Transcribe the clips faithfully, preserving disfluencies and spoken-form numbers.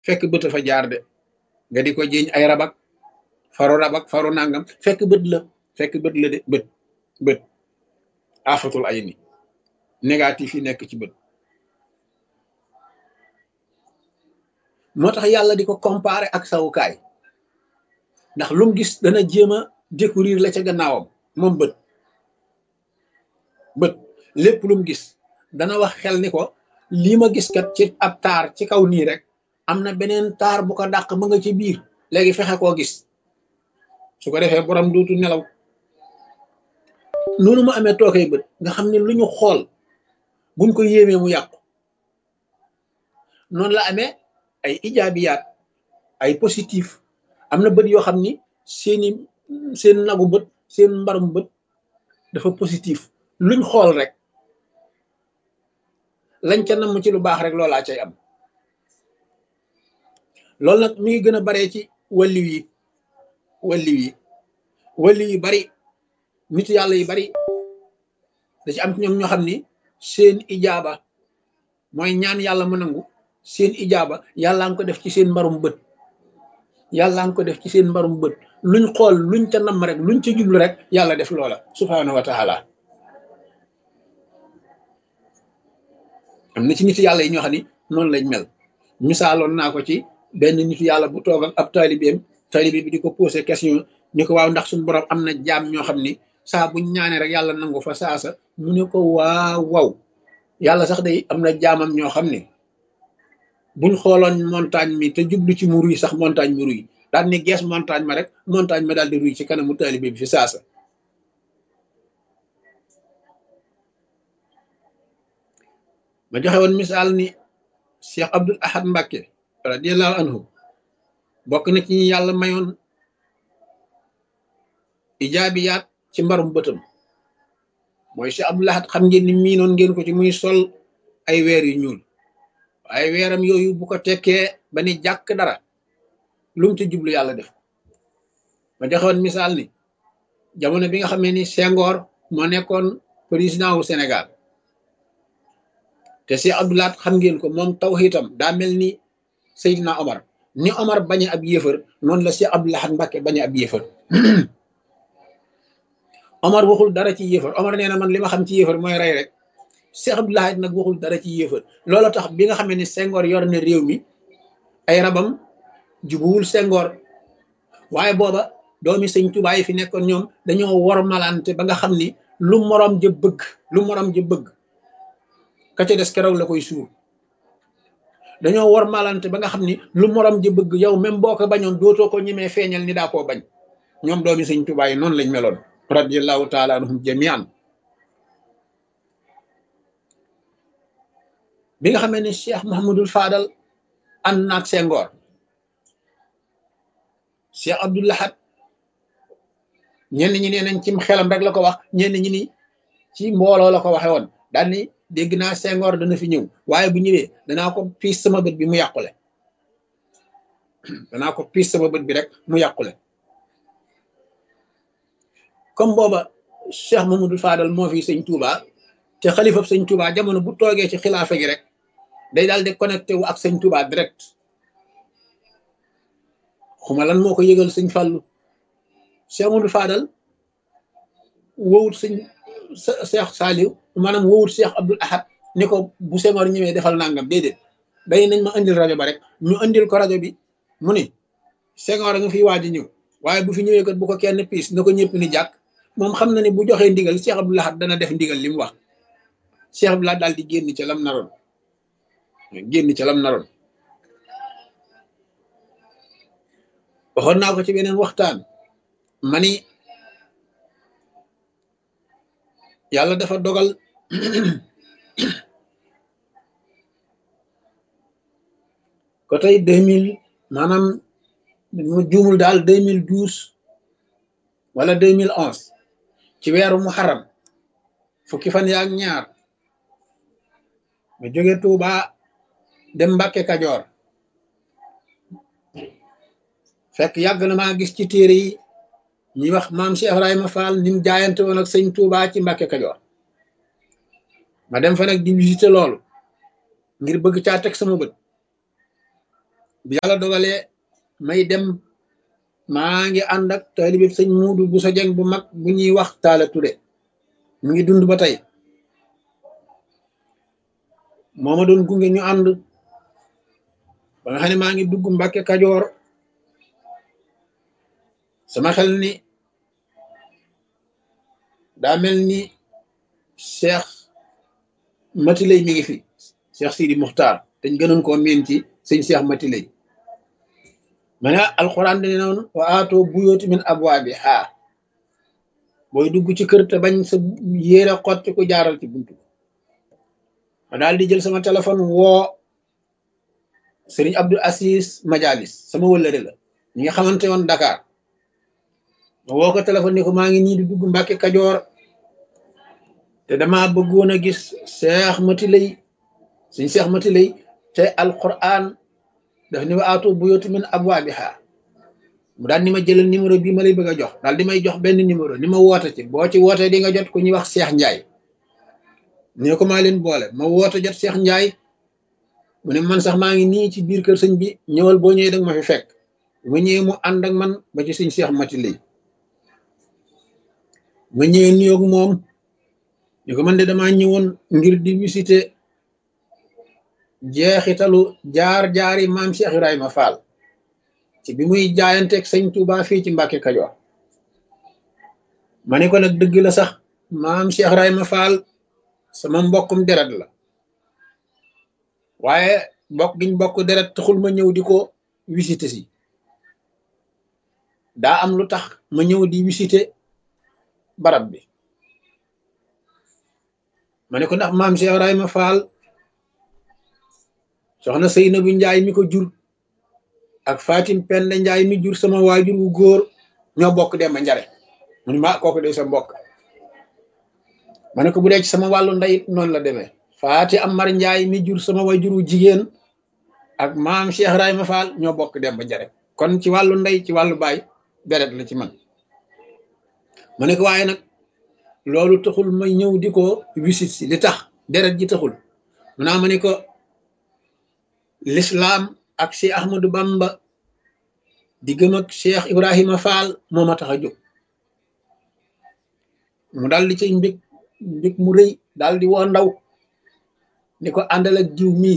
fekk bët fa jaar de nga di ko jiñ ay rabak faru rabak faru nangam fekk bët la fekk bët la de bët bët afatul ay ni négatif yi nekk ci bët moo tax yàlla di ko comparer ak sawukaay ndax lu mu gis dana jéem a découvrir la ca gannaawam moom bët bët lépp lu mu gis dana wax xel ni ko lii ma gis kat ci ab taar ci kaw nii rek am na beneen taar bu ko dàq ma nga ci biir léegi fexe koo gis su ko defee borom dootu nelaw noonu mu amee tookay bët nga xam ne lu ñu xool buñ ko yéemee mu yàqu noonu la amee ay ijaabiyaat ay positif am na bët yoo xam ni seeni seen nagu bët seen mbarum bët dafa positif luñ xool rek lañ ca namm ci lu baax rek loolaa cay am loolu nag mi ngi gën a baree ci walliw yi walliw yi walliw yi bari nit yàlla yi bari da ci am ci ñoom ñoo xam ni seen ijaaba mooy ñaan yàlla mu nangu seen ijaaba yàlla nga ko def ci seen mbarum bët yàlla nga ko def ci seen mbarum bët luñ xool luñ ca namm rek luñ ca jublu rek yàlla def loola subhaanahu wa taala am na ci nit yàlla yi ñoo xam ni noonu lañ mel misaaloon naa ko ci benn nitu yàlla bu toog ak ab taalibeem taalibe bi di ko posé question ni ko waaw ndax suñu borom am na jaam ñoo xam ni saa buñ ñaanee rek yàlla nangu fa saasa mu ne ko waaw waaw yàlla sax day am na jaamam ñoo xam ne buñ xooloon montagne mi te jublu ci mu ruy sax montagne mi ruy daal ni gees montagne ma rek montagne ma daal di ruy ci kanamu taalibe bi fi saasa ma joxe woon misaal ni Cheikh Abdul Ahad Mbacké radiyallahu anhu bokk na ci ñi yàlla mayoon ijaabiyaat ci mbarum bëtam mooy Cheikh Abdul Ahad xam ngeen ni miinoon ngeen ko ci muy sol ay weer yu ñuul waaye weeram yooyu bu ko tekkee ba ni jàkk dara lu mu ci jublu yàlla def ma joxe woon misaal ni jamono bi nga xamee ni Senghor moo nekkoon président wu Sénégal te Cheikh Abdou Lahad xam ngeen ko moom tawhiidam daa mel ni Seydina Omar ni Omar bañe ab yéefar noonu la Cheikh Abdou Lahad Mbacké bañe ab yéefar Omar waxul dara ci yéefar Omar nee na man li ma xam ci yéefar mooy rey rek Cheikh Abdou Lahad nag waxul dara ci yéefar loola tax bi nga xamee ni Senghor yor na réew mi ay rabam jubuwul Senghor waaye booba doomi sëñ Tuubaa yi fi nekkoon ñoom dañoo wor malante ba nga xam ni lu morom ja bëgg lu morom ja bëgg ka ca des keroog la koy suur dañoo war malante ba nga xam ni lu morom ji bëgg yow même boo ko bañoon dootoo ko ñemee feeñal ni daa koo bañ ñoom doomi sëñ Tuubaa yi noonu lañ meloon radiyallahu taala anhum jamian bi nga xamee ne Cheikh Mouhamadul Fadal ànd naag Senghor Cheikh Abdou Lahad ñenn ñi nee nañ ci xelam rek la ko wax ñenn ñi ni ci mbooloo la ko waxe woon daal ni dégg naa Senghor dana fi ñëw waaye bu ñëwee danaa ko piis sama bët bi mu yàqule danaa ko piis sama bët bi rek mu yàqule comme booba Cheikh Mamadou Fadal moo fi sëñ Touba te xalifab sëñ Touba jamono bu toogee ci xilaafa gi rek day daal di connecté wu ak sëñ Touba direct xuma lan moo ko yëgal sëñ Fallou Cheikh Mamadou Fadal wowut sëñ Cheikh Saliou maanaam wowut Cheikh Abdoul Ahad ni ko bu Senghor ñëwee defal nangam déedéet day nañ ma indil rajo ba rek ñu indil ko rajo bi mu ni Senghor a nga fiy waaj a ñëw waaye bu fi ñëwee kat bu ko kenn piis na ko ñëpp ni jàkk moom xam na ne bu joxee ndigal Cheikh Abdoul Ahad dana def ndigal li mu wax Cheikh Abdoul Ahad daal di génn ca lam naroon génn ca lam naroon waxoon naa ko ci beneen waxtaan ma ni yàlla dafa dogal ko tey deux mille maanaam mu juumul daal deux mille douze wala deux mille onze ci weeru muharram fukki fan yaak ñaar ma jóge Tuuba dem Mbàkke Kajoor fekk yàgg na maa gis ci téere yi ñuy wax maam Cheikh Ibrahima Fall ni mu jaayante woon ak sëñ Tuuba ci Mbàkke Kajoor ma dem fa nag di visiter loolu ngir bëgg caa teg sama bët bi yàlla dogalee may dem maa ngi ànd ak taalibe sëñ Muudu bu sa jeng bu mag bu ñuy wax Taala Ture mu ngi dund ba tey moo ma doon gunge ñu ànd ba nga xam ne maa ngi dugg Mbàkke Kajoor sama xel ni daa mel ni Cheikh Mati Lay mi ngi fi Cheikh Sidi Muxtaar dañ gënoon koo miin ci sëñ Cheikh Mati Lay ma ne alxuraan dane noonu wa aatoo buyooti min abwaabi haa booy dugg ci kër te bañ sa yéere xotti ku jaaral ci buntu ma daal di jël sama téléphone woo Sëriñ Abdul Asis Majalis sama wëllëre la ñi nga xamante woon Dakar ma woo ko téléphone ni ko maa ngi nii di dugg Mbàkke Kajoor te dama bëggoon a gis Cheikh Mati Lay suñ Cheikh Mati Lay te alquran daf ni wa aatu buyooti min abwaabiha mu daal ni ma jëlal numéro bii ma lay bëgg a jox daal di may jox benn numéro ni ma woote ci boo ci wootee di nga jot ku ñuy wax Cheikh Ndiaye ne ko maa leen boole ma woote jot Cheikh Ndiaye mu ne man sax maa ngi nii ci biir kër sëñ bi ñëwal boo ñëwee danga ma fi fekk ma ñëwee mu ànd ak man ba ci suñ Cheikh Mati Lay ma ñëwee nuyoog moom ni ko man de damaa ñëwoon ngir di visiter jeexitalu jaar-jaari maam Cheikh Ibrahima Fall ci bi muy jaayanteeg sëñ Touba fii ci Mbàkke Kajoor ma ne ko nag dëgg la sax maam Cheikh Ibrahima Fall sama mbokkum deret la waaye bokk giñ bokk deret taxul ma ñëw di ko visiter si daa am lu tax ma ñëw di visiter barab bi ma ne ko ndax maam Cheikh Ibrahima Fall soxna Seynabu Njaay mi ko jur ak Fatim Penda Njaay mi jur sama waajur wu góor ñoo bokk dem ba njare mu ne ma kooku de sa mbokk ma ne ko bu dee ci sama wàllu ndeyit noonu la demee Faati Amar Njaay mi jur sama waajur wu jigéen ak maam Cheikh Ibrahima Fall ñoo bokk dem ba njare kon ci wàllu ndey ci wàllu baay deret la ci man ma ne ko waaye nag loolu taxul ma ñëw di ko wisit si li tax deret ji taxul mu naa ma ne ko l'islam ak Cheikh Ahmadou Bamba di gëm ak Cheikh Ibrahima Fall moo ma tax a jóg mu daal di cay mbég mbég mu rëy daal di woo ndaw ni ko àndal ak jiw mii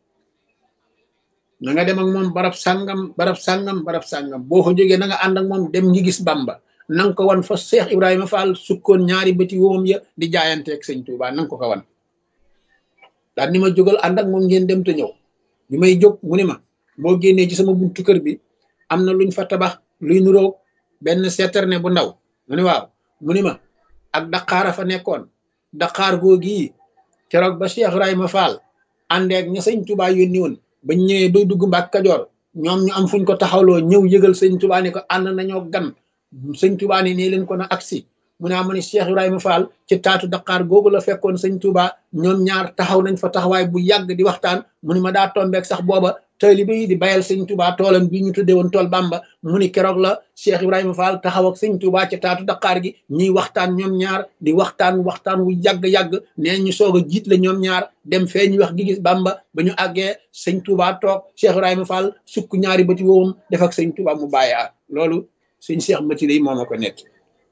na nga dem ak moom barab sàngam barab sàngam barab sàngam boo ko jógee na nga ànd ak moom dem ngi gis Bamba nanga ko wan fa Cheikh Ibrahima Fall sukkoon ñaari bëti woomam ya di jaayanteeg sëñ Touba nanga ko ko wan daal ni ma jógal ànd ak moom ngeen dem te ñëw bi may jóg mu ne ma boo génnee ci sama buntu kër bi am na luñ fa tabax luy nuroog benn citerne bu ndaw mu ne waaw mu ne ma ak daqaara fa nekkoon daqaar googi keroog ba Cheikh Ibrahima Fall àndeeg ña sëñ Touba yónni woon ba ñëwee bay dugg Mbàkke Kajoor ñoom ñu am fuñ ko taxawloo ñëw yëgal sëñ Touba ne ko ànd nañoo gan sëñ Touba ne nee leen ko na agsi mu ne amoon Cheikh Ibrahima Fall ci taatu Dakar googu la fekkoon sëñ Touba ñoom ñaar taxaw nañ fa taxawaay bu yàgg di waxtaan mu ne ma daa tombeek sax booba taalibe yi di bayal sëñ Touba toolam bi ñu tuddee woon tool Bamba mu ni keroog la Cheikh Ibrahima Fall taxaw ak sëñ Touba ci taatu Dakar gi ñuy waxtaan ñoom ñaar di waxtaan waxtaan wu yàgg-yàgg nee ñu soog a jiit la ñoom ñaar dem fee ñu wax gi gis Bamba ba ñu àggee sëñ Touba toog Cheikh Ibrahima Fall sukk ñaari bëti woowam def ak sëñ Touba mu bàyyi loolu sëñ Cheikh Mati Lay moo ma ko nekk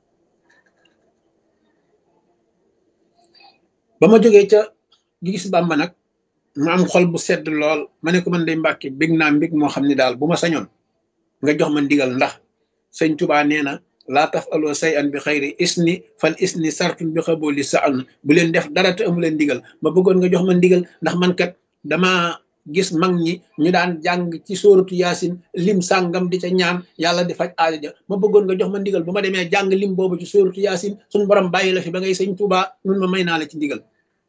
ba ma jógee ca gi gis Bamba nag ma am xol bu sedd lool ma ne ko man day Mbàkke bég naa mbég moo xam ne daal bu ma sañoon nga jox ma ndigal ndax sëñ Touba nee na laa taf aloo say an bi xayri isni fal isni sartun bi xabooli sa an bu leen def dara te amu leen ndigal ma bëggoon nga jox ma ndigal ndax man kat dama gis mag ñi ñu daan jàng ci sóoratu yaasin lim sàngam di ca ñaan yàlla di faj aajo ja ma bëggoon nga jox ma ndigal bu ma demee jàng lim boobu ci sóoratu yaasin suñu borom bàyyi la fi ba ngay sëñ Touba nun ma may naa la ci ndigal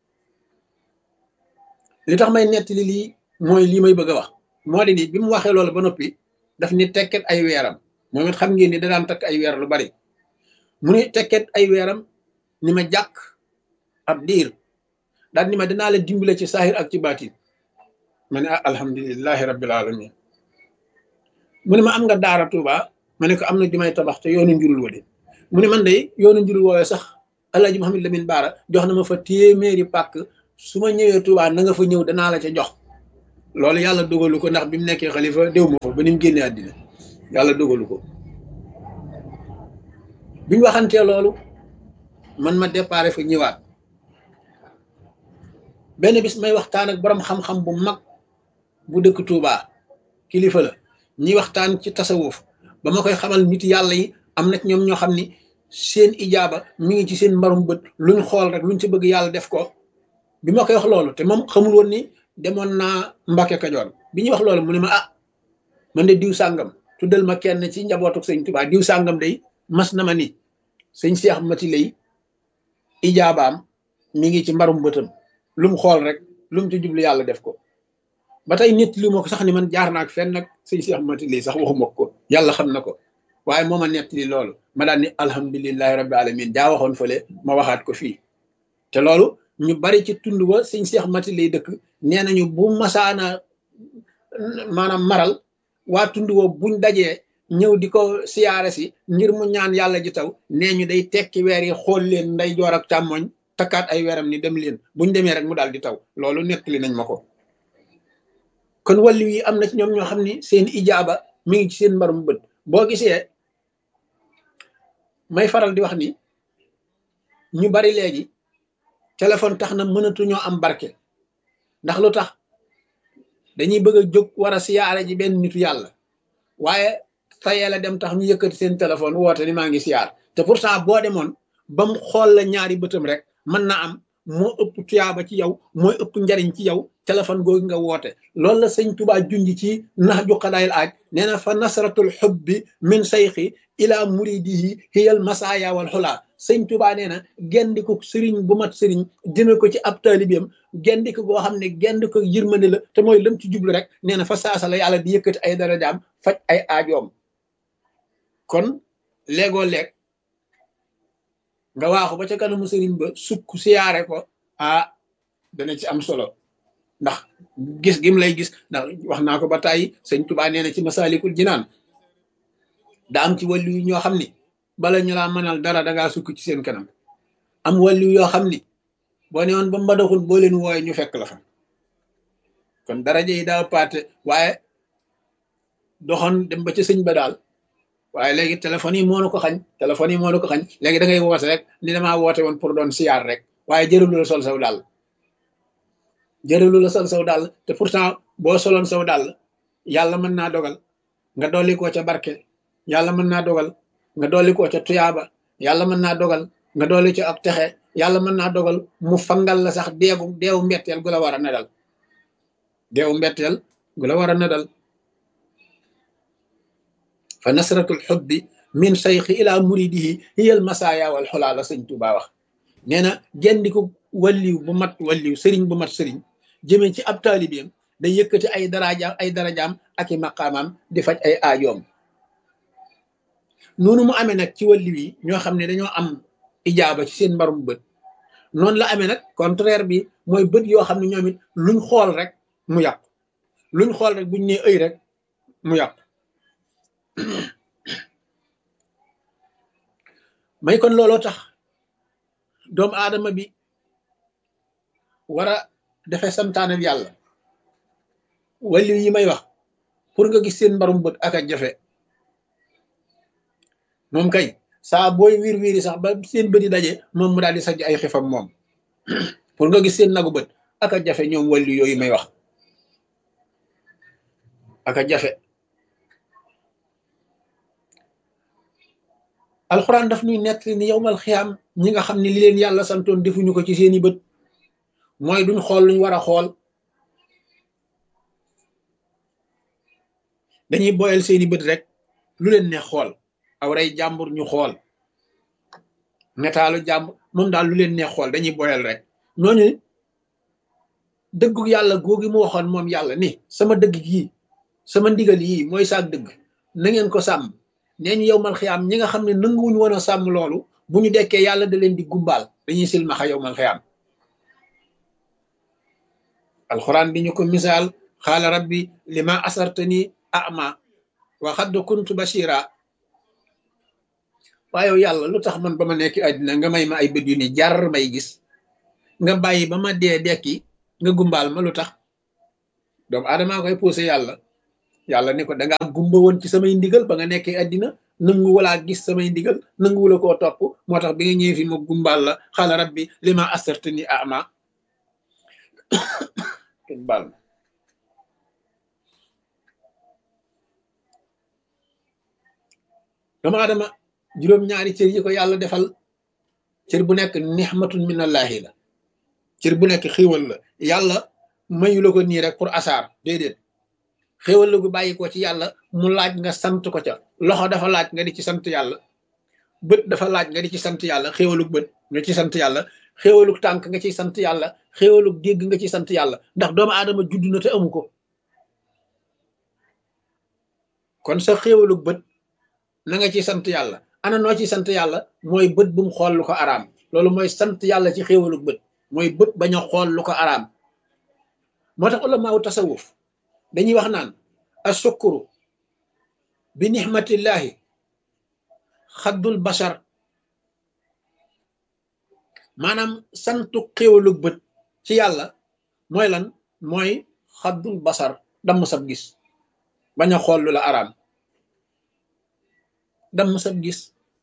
li tax may nettali lii mooy lii may bëgg a wax moo di ni bi mu waxee loolu ba noppi daf ni tekket ay weeram moom it xam ngeen ni da daan takk ay weer lu bari mu ni tekket ay weeram ni ma jàkk ab diir daal ni ma dinaa la dimbale ci saahir ak ci baatin ma ne ah alhamdulilahi rabbil alamin mu ne ma am nga daara Touba ma ne ko am na jumay tabax te yoonu njurul wa de mu ne man de yoonu njurul woowee sax Alaaji Mouhamed Lamine Bara jox na ma fa téeméeri pàkk su ma ñëwee Touba na nga fa ñëw danaa la ca jox loolu yàlla dogalu ko ndax bi mu nekkee xalifa déw ma fa ba ni mu génnee àddina yàlla dogalu ko biñ waxantee loolu man ma déparé fa ñëwaat benn bis may waxtaan ak borom xam-xam bu mag bu dëkk Touba kilifa la ñuy waxtaan ci tasawuf ba ma koy xamal nit yàlla yi am na ci ñoom ñoo xam ni seen ijaaba mi ngi ci seen mbarum bët luñ xool rek luñ ci bëgg yàlla def ko bi ma koy wax loolu te moom xamul woon ni demoon naa Mbàkke Kajoor bi ñuy wax loolu mu ne ma ah man de diw sàngam tuddal ma kenn ci njabootu sëñ Touba diw sàngam day mas na ma ni sëñ Cheikh Mati lay ijaabaam mi ngi ci mbarum bëtam lu mu xool rek lu mu ci jublu yàlla def ko ba tey nit li ma ko sax ni man jaar naa ak fenn nag sëñ Cheikh Mati lay sax waxuma ko yàlla xam na ko waaye moo ma nettali loolu ma daan ni alhamdulilahi rabbi alamin jaa waxoon fële ma waxaat ko fii te loolu ñu bari ci tund ba sëñ Cheikh Mati lay dëkk nee nañu bu masaana maanaam maral waa tund woo buñ dajee ñëw di ko siyaare si ngir mu ñaan yàlla ji taw nee ñu day tekki weer yi xool leen nday joor ak càmmoñ takkaat ay weeram ni dem leen buñ demee rek mu daal di taw loolu nettali nañ ma ko kon wàllu yi am na ci ñoom ñoo xam ni seen ijaaba mi ngi ci seen mbarum bët boo gisee may faral di wax ni ñu bari léegi téléphone tax na mënatuñoo am barke ndax lu tax dañuy bëgg a jóg war a siyaare ji benn nitu yàlla waaye tayee la dem tax ñu yëkkati seen téléphone woote ni maa ngi siyaar te pourtant boo demoon ba mu xool la ñaari bëtam rek mën na am moo ëpp tuyaaba ci yow mooy ëpp njariñ ci yow téléphone googu nga woote loolu la sëñ Tuubaa junj ci nax ju xadaayil aaj nee na fa nasratul xubbi min sayxi ila muridihi hiyal masaaya wal xulaa sëñ Tuubaa nee na gendiku sëriñ bu mat sëriñ jëme ko ci ab taalibeem gendiku goo xam ne gendiku yërmande la te mooy lam ci jublu rek nee na fa saasa la yàlla di yëkkati ay darajaam faj ay aajoom kon léegoo leeg nga waaxu ba ca kanamu sëriñ ba sukk siyaare ko ah dana ci am solo ndax gis gim lay gis ndax wax naa ko ba tàyyi sëñ Tuubaa nee na ci Masaalikul Jinaan da am ci wàllu yu ñoo xam ni bala ñu laa mënal dara dangaa sukk ci seen kanam am wàllu yoo xam ni boo ne woon ba mbadaxul boo leen wooye ñu fekk la fa kon daraja yi daa paate waaye doxoon dem ba ca sëñ ba daal waaye léegi téléphone yi moo na ko xañ téléphone yi moo na ko xañ léegi da ngay woote rek ni damaa woote woon pour doon siyaar rek waaye jërëlu la sol saw dàll jërëlu la sol saw dàll te pourtant boo soloon saw dàll yàlla mën naa dogal nga dolli koo ca barke yàlla mën naa dogal nga dolli koo ca tuyaaba yàlla mën naa dogal nga dolli ca ak texe yàlla mën naa dogal mu fangal la sax deegu deewu mbetteel gu la war a nedal deewu mbetteel gu la war a nedal fa nasratul xubbi min sayxi ila muridihi hiyal masaaya wal xulaa la sëñ Tuubaa wax nee na gendiku walliw bu mat walliw sëriñ bu mat sëriñ jëmee ci ab taalibeem day yëkkati ay darajaam ay darajaam ak i maqaamaam di faj ay aajoom noonu mu amee nag ci walliw yi ñoo xam ne dañoo am ijaaba ci seen mbarum bët noonu la amee nag contraire bi mooy bët yoo xam ne ñoom it luñ xool rek mu yàqu luñ xool rek buñ nee ëy rek mu yàqu may kon looloo tax doomu aadama bi war a defee santaane yàlla wàllu yi may wax pour nga gis seen mbarum bët ak a jafe moom kay saa booy wiir wiiri sax ba seen bët yi daje moom mu daal di sajj ay xifam moom pour nga gis seen nagu bët ak a jafe ñoom wàllu yooyu may wax ak a jafe alxuraan daf ñuy nekk ni yowmal xiyaam ñi nga xam ne li leen yàlla santoon defuñu ko ci seeni bët mooy duñ xool luñ war a xool dañuy boyal seeni bët rek lu leen neex xool aw rey jàmbur ñu xool netaalu jàmbur moom daal lu leen neex xool dañuy boyal rek ñooñu dëggu yàlla googi mu waxoon moom yàlla ni sama dëgg yii sama ndigal yii mooy saak dëgg na ngeen ko sàmm nee ñu yowmal xiyaam ñi nga xam ne nanguwuñ woon a sàmm loolu bu ñu dekkee yàlla da leen di gumbaal dañuy silmaxa yowmal xiyaam alxuraan bi ñu ko misaal xaala rabbi lima asartani ama wa xadd kuntu bashira waaye yàlla lu tax man ba ma nekk àddina nga may ma ay bët yu ni jar may gis nga bàyyi ba ma dee dekki nga gumbaal ma lu tax doomu aadamaa koy poussé yàlla yàlla ni ko da ngaa gumba woon ci samay ndigal ba nga nekkee addina nangu walaa gis samay ndigal nangu wala koo topp moo tax bi nga ñëwee fi ma gumbaal la xaala rabbi lima asartani ama kenn baal ma doomu aadama juróom-ñaari cër yi ko yàlla defal cër bu nekk nixmatun minallahi la cër bu nekk xéwal la yàlla mayu la ko nii rek pour asaar déedéet xéwal la gu bàyyi ko ci yàlla mu laaj nga sant ko ca loxo dafa laaj nga di ci sant yàlla bët dafa laaj nga di ci sant yàlla xéwalug bët nga ci sant yàlla xéwalug tànk nga ciy sant yàlla xéwalug dégg nga ci sant yàlla ndax doomu aadama judd na te amu ko kon sa xéwalug bët na nga ci sant yàlla ana noo ci sant yàlla mooy bët bu mu xool lu ko araam loolu mooy sant yàlla ci xéwalug bët mooy bët bañ a xool lu ko araam moo tax ulamaaw tasawuf dañuy wax naan asukuru bi nixmatillahi xaddul bashar maanaam santu xéwalug bët ci yàlla mooy lan mooy xaddul basar damm sab gis bañ a xool lu la araam damm sab gis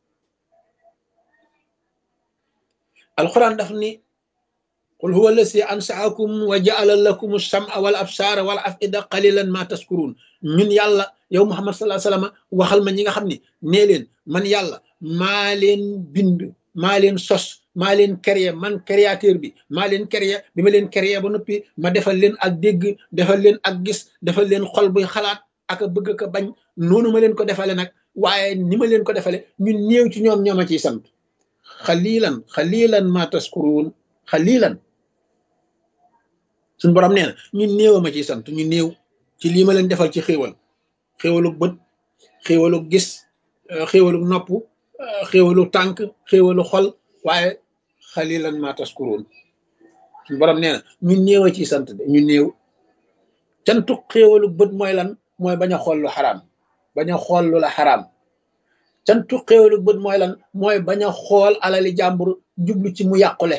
alquran daf ni qul huwa allasi ansaakum wa jaala lakum alsam'a wal absaara wal afida qalilan ma taskurun ñun yàlla yow muhammad sallallahu alayhi wasallam waxal ma ñi nga xam ne nee leen man yàlla maa leen bind maa leen sos maa leen créé man créateur bi maa leen créé bi ma leen créé ba noppi ma defal leen ak dégg defal leen ak gis defal leen xol buy xalaat ak a bëgg ka bañ noonu ma leen ko defale nag waaye ni ma leen ko defale ñun néew ci ñoom ñooma ciy sant xalilan xalilan ma taskurun xalilan suñ borom nee na ñu néew ma ciy sant ñu néew ci lii ma leen defal ci xéewal xéewalug bët xéewalug gis xéewalug nopp xéewalug tànk xéewalu xol waaye xalilan ma taskuruun suñ borom nee na ñu néew a ciy sant de ñu néew cantuk xéewalug bët mooy lan mooy bañ a xool lu xaraam bañ a xool lu la xaraam cantuk xéewalug bët mooy lan mooy bañ a xool alali jàmbur jublu ci mu yàqule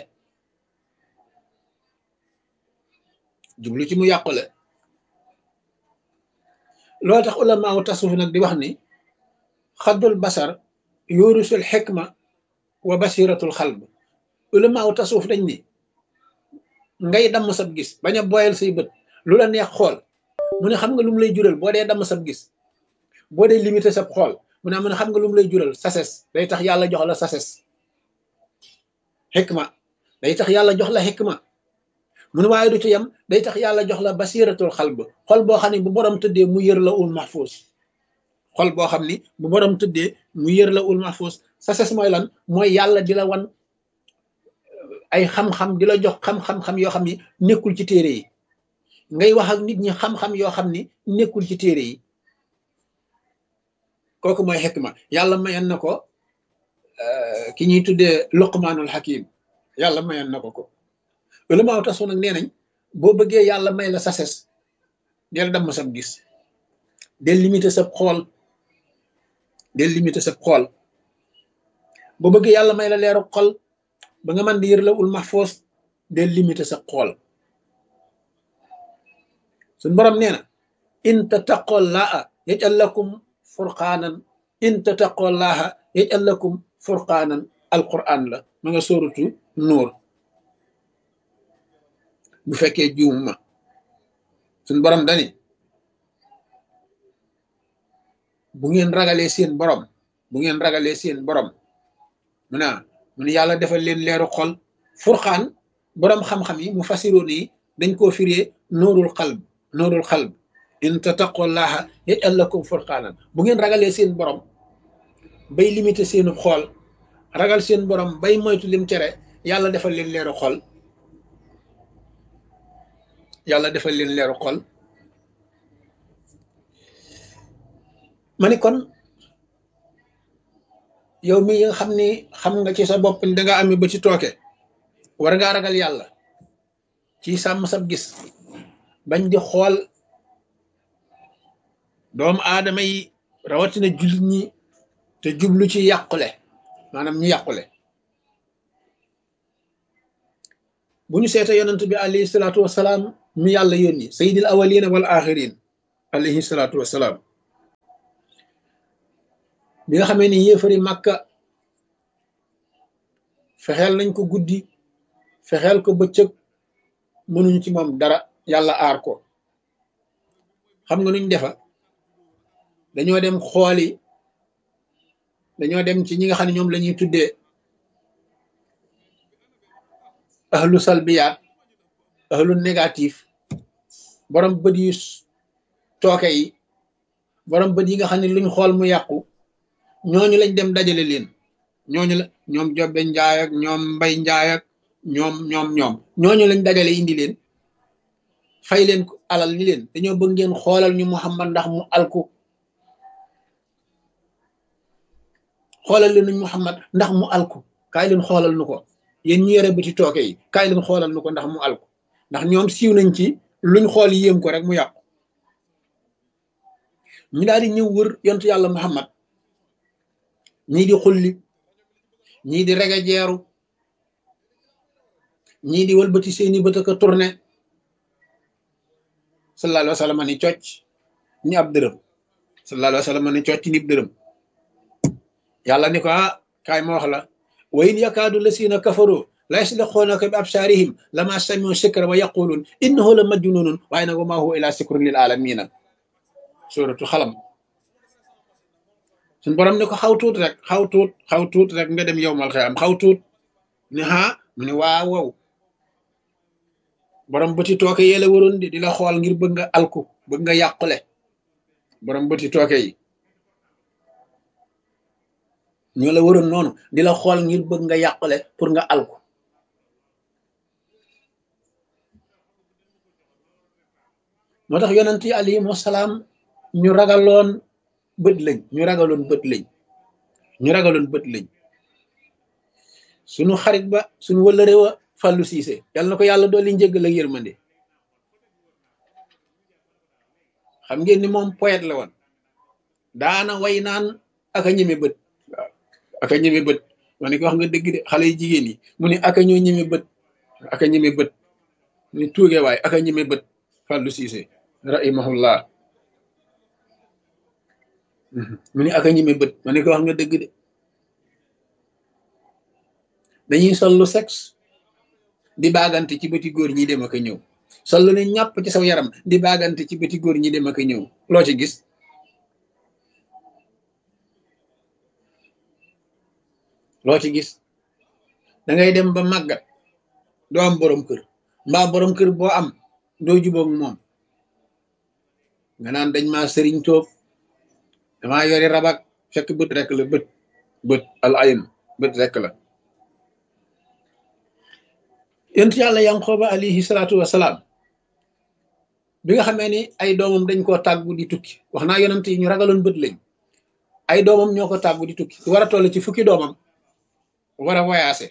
jublu ci mu yàqule loolu tax ulamaawu tasawuf nag di wax ni xaddul basar yurusul xikma wa basiratul xalb ulamaawu tasawuf dañ ni ngay damm sab gis bañ a boyal say bët lu la neex xool mu ne xam nga lu mu lay jural boo dee damm sab gis boo dee limité sab xool mu ne mu ne xam nga lu mu lay jural sases day tax yàlla jox la sases xikma day tax yàlla jox la xikma mu ne waaye du ci yam day tax yàlla jox la basiratul xalb xol boo xam ne bu borom tëddee mu yër la ul mahfuz xol boo xam ni bu borom tëddee mu yër la ul mahfuz sases mooy lan mooy yàlla di la wan ay xam-xam di la jox xam-xam-xam yoo xam ni nekkul ci téere yi ngay wax ak nit ñi xam-xam yoo xam ni nekkul ci téere yi kooku mooy xikma yàlla mayoon na ko ki ñuy tuddee luqmaanul hakim yàlla mayoon na ko ko ulamaaw tasu nag nee nañ boo bëggee yàlla may la sases del damm sab gis del limité sab xool del limité sab xool boo bëggee yàlla may la leeru xol ba nga mën di yër la ul mahfuz del limité sab xool suñ borom nee na in tattaqullaha yaj'al lakum furqaanan in tattaqullaha yaj'al lakum furqaanan alquran la ma nga sóoratu nuur bu fekkee juum ma suñ borom dani bu ngeen ragalee seen borom bu ngeen ragalee seen borom mu ne mu ne yàlla defal leen leeru xol furqaan borom xam-xam yi mu fasiroon yi dañ koo firee nuurul xalb nuurul xalb in tattaqullaha yaj'al lakum furqaanan bu ngeen ragalee seen borom bay limité seenu xool ragal seen borom bay moytu lim tere yàlla defal leen leeru xol yàlla defal leen leeru xol ma ni kon yow mi nga xam ni xam nga ci sa bopp da nga ami ba ci tooke war ngaa ragal yàlla ci sàmm sab gis bañ di xool doomu aadama yi rawatina jullit ñi te jublu ci yàqule maanaam ñu yàqule bu ñu seeta yonent bi alayhi salaatu wasalaam mi yàlla yónni sayyidil awwalina wal axirin alayhi salaatu wasalaam bi nga xamee ni yéefari màkka fexeel nañ ko guddi fexeel ko bëccëg mënuñ ci moom dara yàlla aar ko xam nga nuñ defa dañoo dem xooli dañoo dem ci ñi nga xam ne ñoom la ñuy tuddee ahlu salbiyaat ahlu négatif borom bët yu tooke yi borom bët yi nga xam ne luñ xool mu yàqu ñooñu lañ dem dajale leen ñooñu la ñoom Jobbe Njaay ak ñoom Mbay Njaay ak ñoom ñoom ñoom ñooñu lañ dajale indi leen fay leen ko alal ni leen dañoo bëgg ngeen xoolal ñu Muhammad ndax mu alku xoolal leen ñu Muhammad ndax mu alku kaay leen xoolal nu ko yéen ñu yore bëti tooke yi kaay leen xoolal nu ko ndax mu alku ndax ñoom siiw nañ ci luñ xool yéem ko rek mu yàqu ñu daal di ñëw wër yontu yàlla Muhammad ñii di xulli ñii di rege jeeru ñii di wëlbati seeni bët ak a tourné sallallahu alayhi wa sallam ni cocc ni ab dërëm sallallahu alayhi wa sallam ni cocc ni ab dërëm yàlla ni ko ah kaay ma wax la wa in yakaadu lasina kafaru la yasliquunaka bi absaarihim lama samiu sikra wa yaquluun innahu la majnunun waaye nag wa ma huwa ila sikrun lil alamina suratu xalam suñ borom ne ko xaw tuut rek xaw tuut xaw tuut rek nga dem yowmal xiyaam xaw tuut ne ha mu ne waaw wow borom bëti tooke yee la waroon di di la xool ngir bëgg nga alku bëgg nga yàqule borom bëti tooke yi ñoo la waroon noonu di la xool ngir bëgg nga yàqule pour nga alku moo tax yonent yi alayhimu salaam ñu ragaloon bët lañ ñu ragaloon bët lañ ñu ragaloon bët lañ sunu xarit ba sunu wëllëre wa Fallou Cissé yàlla na ko yàlla dooli njëggal ak yërmande xam ngeen ni moom poète la woon daana way naan aka ñeme bët waaw aka ñeme bët ma ne ko wax nga dëgg de xale yu jigéen yi mu ne aka ñoo ñeme bët aka ñeme bët mu ne tuuge waay aka ñeme bët Fallou Cissé rahimahullah mu ne aka ñeme bët ma ne ko wax nga dëgg de dañuy sol lu sexe di baagante ci bëti góor ñi dem ak a ñëw sol lu ne ñàpp ci saw yaram di baagante ci bëti góor ñi dem ak a ñëw loo ci gis loo ci gis da ngay dem ba màggat doo am borom kër mbaa borom kër boo am doo jubóog moom nga naan dañ maa sëriñ toob damaa yori rabak fekk bët rek la bët bët al ayn bët rek la yent yàlla Yanqooba alayhi salaatu wasalaam bi nga xamee ni ay doomam dañ koo tàggu di tukki wax naa yonent yi ñu ragaloon bët lañ ay doomam ñoo ko tàggu di tukki war a toll ci fukki doomam war a voyager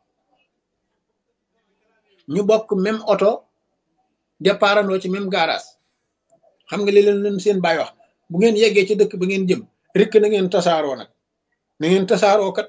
ñu bokk même oto départandoo ci même garage xam nga li leen leen seen baay wax bu ngeen yeggee ci dëkk ba ngeen jëm rek na ngeen tasaaroo nag na ngeen tasaaroo kat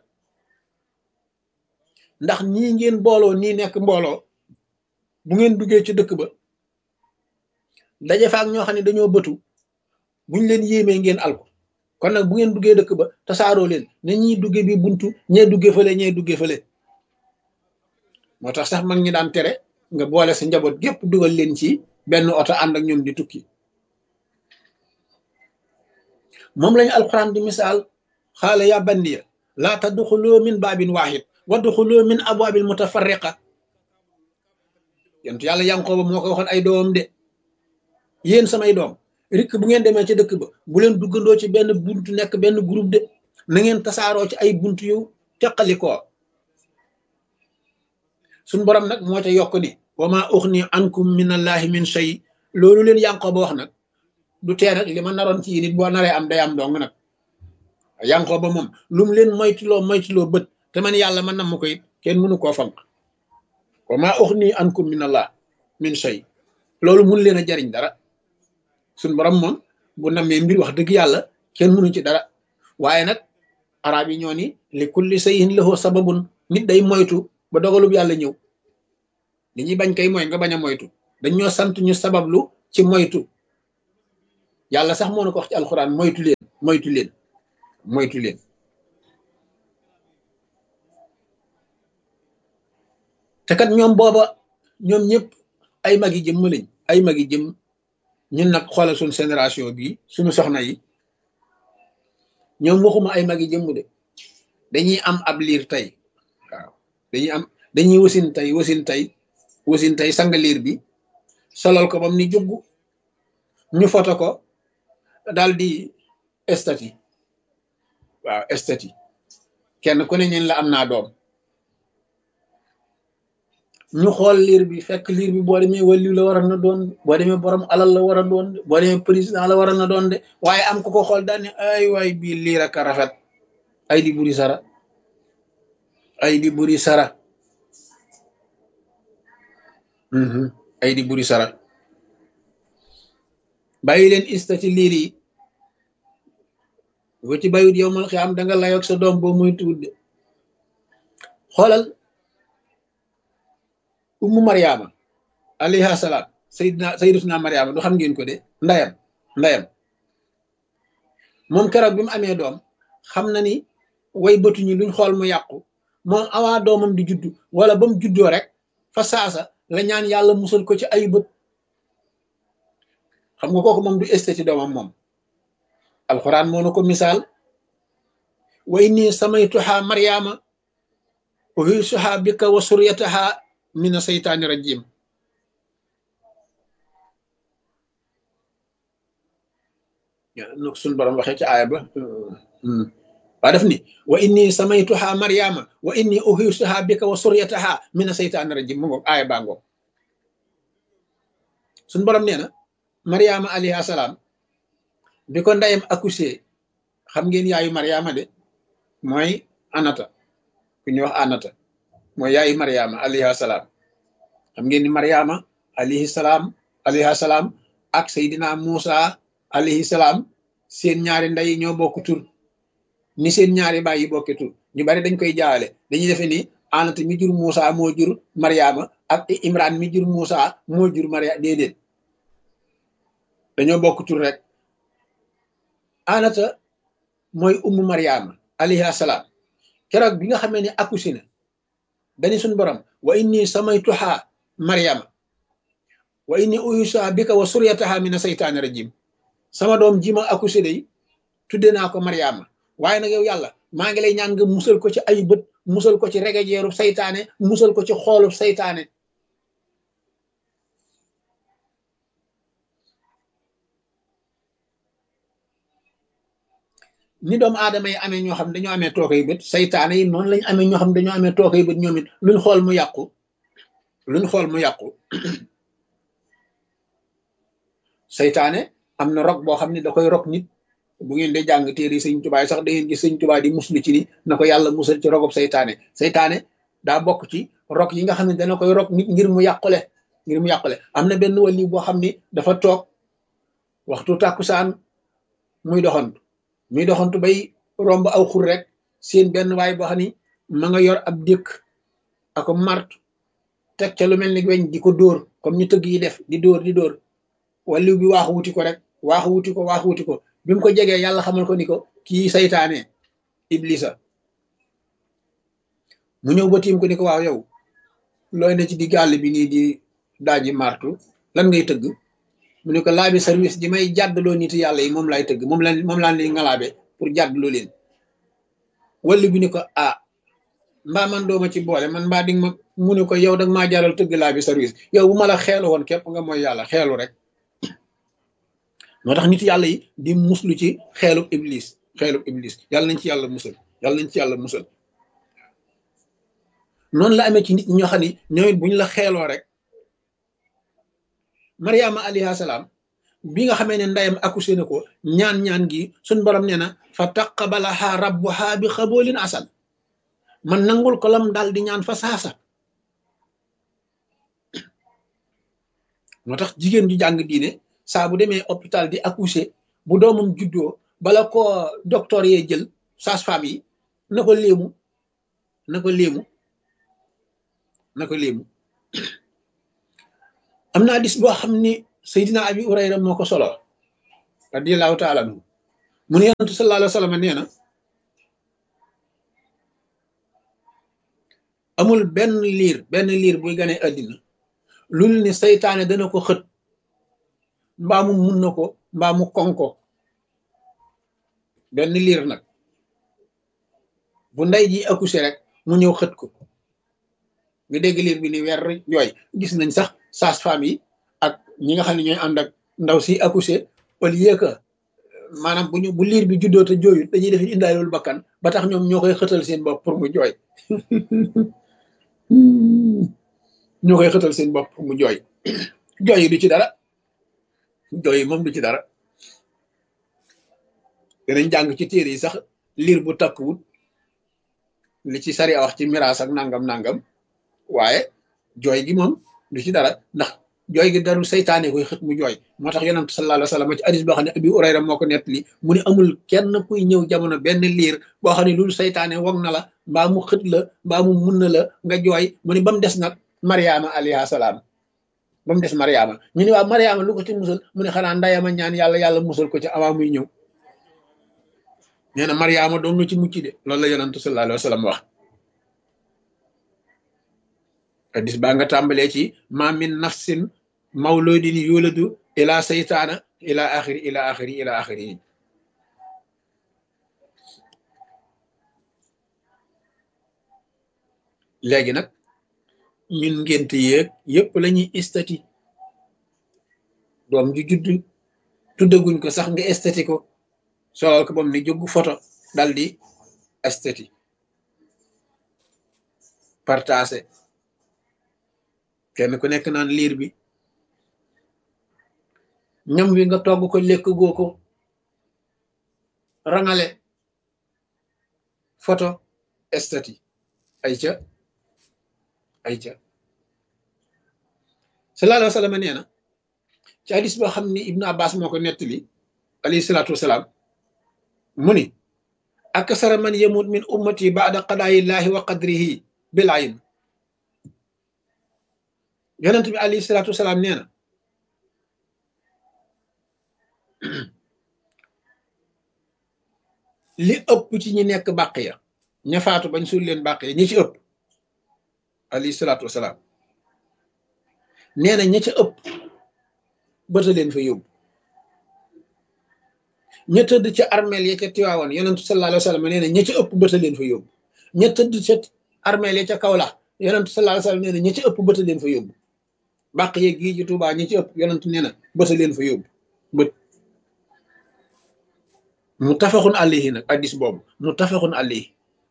ndax ñii ngeen booloo nii nekk mbooloo bu ngeen duggee ci dëkk ba daje fa ak ñoo xam ne dañoo bëtu buñ leen yéemee ngeen alko kon nag bu ngeen duggee dëkk ba tasaaroo leen ne ñii dugge bi buntu ñee dugge fële ñee dugge fële moo tax sax mag ñi daan tere nga boole sa njaboot gépp dugal leen ci benn oto ànd ak ñoom di tukki moom lañu alquran di misaal xaala ya bandiya laa tadxuloo min baabin waahid wadxuloo min abwaabin mutafarriqa yonent yàlla Yanqooba moo ko waxoon ay doomam de yéen samay doom rikk bu ngeen demee ci dëkk ba bu leen duggandoo ci benn buntu nekk benn groupe de na ngeen tasaaroo ci ay buntu yu teqalikoo suñ borom nag moo ca yokk ni wa maa uxni ankum min allahi min shay loolu leen Yanqooba wax nag du tee nag li ma naroon ci nit boo naree am day am dong nag Yanqooba moom lu mu leen moytuloo moytuloo bët te man yàlla man nam ma ko it kenn mënu koo fanq wa maa uxni ankum min allah min shay loolu mun leen a jariñ dara suñ borom moom bu namee mbir wax dëgg yàlla kenn mënu ci dara waaye nag arab yi ñoo ni li kulli shay'in lahu sababun nit day moytu ba dogalub yàlla ñëw li ñuy bañ kay mooy nga bañ a moytu dañ ñoo sant ñu sabablu ci moytu yàlla sax moo na ko wax ci alxuraan moytu leen moytu leen moytu leen te kat ñoom booba ñoom ñëpp ay magi jëmm lañ ay magi jëmm ñun nag xoolal suñu génération bii suñu soxna yi ñoom waxuma ay magi jëmm de dañuy am ab liir tey waaw dañuy am dañuy wasin tey wasin tey wasin tey sang liir bi solal ko bam ni jugg ñu foto ko daal di estati waaw estati kenn ku ne ñeen la am naa doom ñu xool liir bi fekk liir bi boo demee wàllu la war a na doon boo demee borom alal la war a doon de boo demee président la war a na doon de waaye am ku ko xool daal ne ay waay bii liir ak a rafet ay di buri sara ay di buri sara ay di buri sara bàyyi leen istati liir yi boo ci bayut yow mal xiyaam da nga layoog sa doom boo muy tuut de xoolal ummu mariama alayha salaam sayyidina sayyidatuna mariama du xam ngeen ko de ndayam ndayam moom keroog bi mu amee doom xam na ni way bëtuñu luñ xool mu yàqu moom awaa doomam di juddu wala ba mu juddoo rek fa saasa la ñaan yàlla musal ko ci ay bët xam nga kooku moom du estati doomam moom alquran moo na ko misaal wa inni samaytuha mariama uhisuha bika wa suryataha mina seytaani rajim nu suñ borom waxee ci aaya ba waa def ni wa inni samaytuha mariama wa inni uhisuha bika wa suryataha mina seytaani rajim mu ngoog aaya baa ngoog suñ borom nee na mariama alayhi salaam bi ko ndeyam accouché xam ngeen yaayu mariama de mooy anata ku ñuy wax anata mooy yaayu mariama alayhi salaam xam ngeen ni mariama alayhi salaam alayhi salaam ak seydina Muusa alayhi salaam seen ñaari ndey ñoo bokk tur ni seen ñaari baay yi bokki tur ñu bari dañ koy jaawale dañuy defe ni anata mi jur Muusa moo jur mariama ak imran mi jur Muusa moo jur mariama déedéet dañoo bokk tur rek anata mooy ummu mariama alayhi salaam keroog bi nga xamee ne accouché na dani suñ borom wa inni samaytuha mariama wa inni uyusuha bika wa suryataha mina seytaani rajim sama doom ji ma accouché day tudde naa ko mariama waaye nag yow yàlla maa ngi lay ñaan nga musal ko ci ay bët musal ko ci regejeerub saytaane musal ko ci xoolub saytaane ni doomu aadama yi amee ñoo xam dañoo amee tookay bët saytaane yi noonu lañ amee ñoo xam dañoo amee tookay bët ñoom it luñ xool mu yàqu luñ xool mu yàqu saytaane am na rok boo xam ne da koy rok nit bu ngeen de jàng téere sëñ Tuubaa sax da ngeen gis sëñ Tuubaa di muslu ci ni na ko yàlla musal ci rogob saytaane saytaane daa bokk ci rok yi nga xam ne dana koy rok nit ngir mu yàqule ngir mu yàqule am na benn wàlli boo xam ni dafa toog waxtu tàkkusaan muy doxantu muy doxantu bay romb aw xur rek seen benn waay boo xam ni ma nga yor ab dékk ako mart teg ca lu mel ni weñ di ko dóor comme ñu tëgg yi def di dóor di dóor wàlliw bi waaxu wuti ko rek waaxu wuti ko waaxu wuti ko bi mu ko jegee yàlla xamal ko ni ko kii saytaane iblisa mu ñëw ba tiim ko ni ko waaw yow looy na ci di gàll bi nii di daaji martu lan ngay tëgg mu ne ko laabi service ji may jàddaloo nit yàlla yi moom laay tëgg moom la moom laan li ngalaabe pour jàddaloo leen walli bi ni ko ah mbaa man dooma ci boole man mbaa dig ma mu ne ko yow dag maa jaral tëgg laabi service yow bu ma la xeelu woon képp nga mooy yàlla xeelu rek moo tax nit yàlla yi di muslu ci xeelub iblis xeelub iblis yàlla nañ ci yàlla musal yàlla nañ ci yàlla musal noonu la amee ci nit ñoo xam ne ñoom it bu ñu la xeeloo rek mariama alayhi salaam bi nga xamee ne ndeyam accouché na ko ñaan-ñaan gi suñ borom nee na fa taqabalaha rabbuha bi xaboolin asan man nangul ko lam daal di ñaan fa saasa moo tax jigéen ju jàng diine saa bu demee hôpital di accouché bu doomam juddoo bala ko docteur yee jël sage-femme yi na ko léemu na ko léemu na ko léemu am na hadis boo xam ni Seydina Abi Hurayra moo ko solo radiyallahu taala anhu mu ne yonent sallallahu alayhi wa sallam nee na amul benn liir benn liir buy gane àddina lul ni seytaane dana ko xët mbaa mu mun na ko mbaa mu konko benn liir nag bu ndey ji accouché rek mu ñëw xët ko nga dégg liir bi ni weer jooy gis nañ sax sage-femme yi ak ñi nga xam ne ñooy ànd ak ndaw si accouché au lieu que maanaam bu ñu bu liir bi juddoo te jooyut dañuy def indaalul bakkan ba tax ñoom ñoo koy xëtal seen bopp pour mu jooy ñoo koy xëtal seen bopp pour mu jooy jooy yi du ci dara jooy yi moom du ci dara danañ jàng ci téere yi sax liir bu takkuwut li ci sari a wax ci miraas ak nangam nangam waaye jooy gi moom du ci dara ndax jooy gi darul seytaane koy xët mu jooy moo tax yonent sallallahu alayhi wa sallam ci hadis boo xam ne Abi Hurayra moo ko nettali mu ne amul kenn kuy ñëw jamono benn liir boo xam ne loolu seytaane wog na la mbaa mu xët la mbaa mu mun na la nga jooy mu ne ba mu des nag Mariama alayha salaam ba mu des Mariama ñu ne waaw Mariama lu ko ci musal mu ne xanaa ndayama ñaan yàlla yàlla musal ko ci avant muy ñëw nee na Mariama doon na ci mucc de loolu la yonent sallallahu alayhi wa sallam wax hadis baa nga tàmbalee ci ma min nafsin mawludin yuladu ila seytaana ila axiri ila axiri ila axiri léegi nag ñun ngénte yéeg yépp la ñuy estati doom ju judd tuddaguñ ko sax nga estati ko solal ko bam ni jógu photo dal di estati partagé kenn ku nekk naan liir bi ñam wi nga togg ko lekk goo ko rangale photo estati ay ca ay ca sallallahu alayhi wa sallam nee na ci hadis boo xam ni Ibnu Abbas moo ko nettali alayhi salaatu wasalaam mu ni aksara man yamut min ummati baada qadaayillahi wa qadrihi bil ayn yonent bi alayhi salaatu wasalaam nee na li ëpp ci ñi nekk bàq ya ña faatu bañ suul leen bàq ya ñi ci ëpp alayhi salaatu wasalaam nee na ña ca ëpp bëta leen fa yóbbu ña tëdd ca armeel ya ca Tiwaawan yonentu sallallahu alayhi wa sallam nee na ña ca ëpp bëta leen fa yóbbu ña tëdd ca armeel ya ca Kawlax yonentu sallallahu alayhi wa sallam nee na ña ca ëpp bëta leen fa yóbbu bàq yeeg gii ci Tuubaa ñi ci ëpp yonentu nee na bëta leen fa yóbbu bët muttafaqun alayhi nag addis boobu muttafaqun alayhi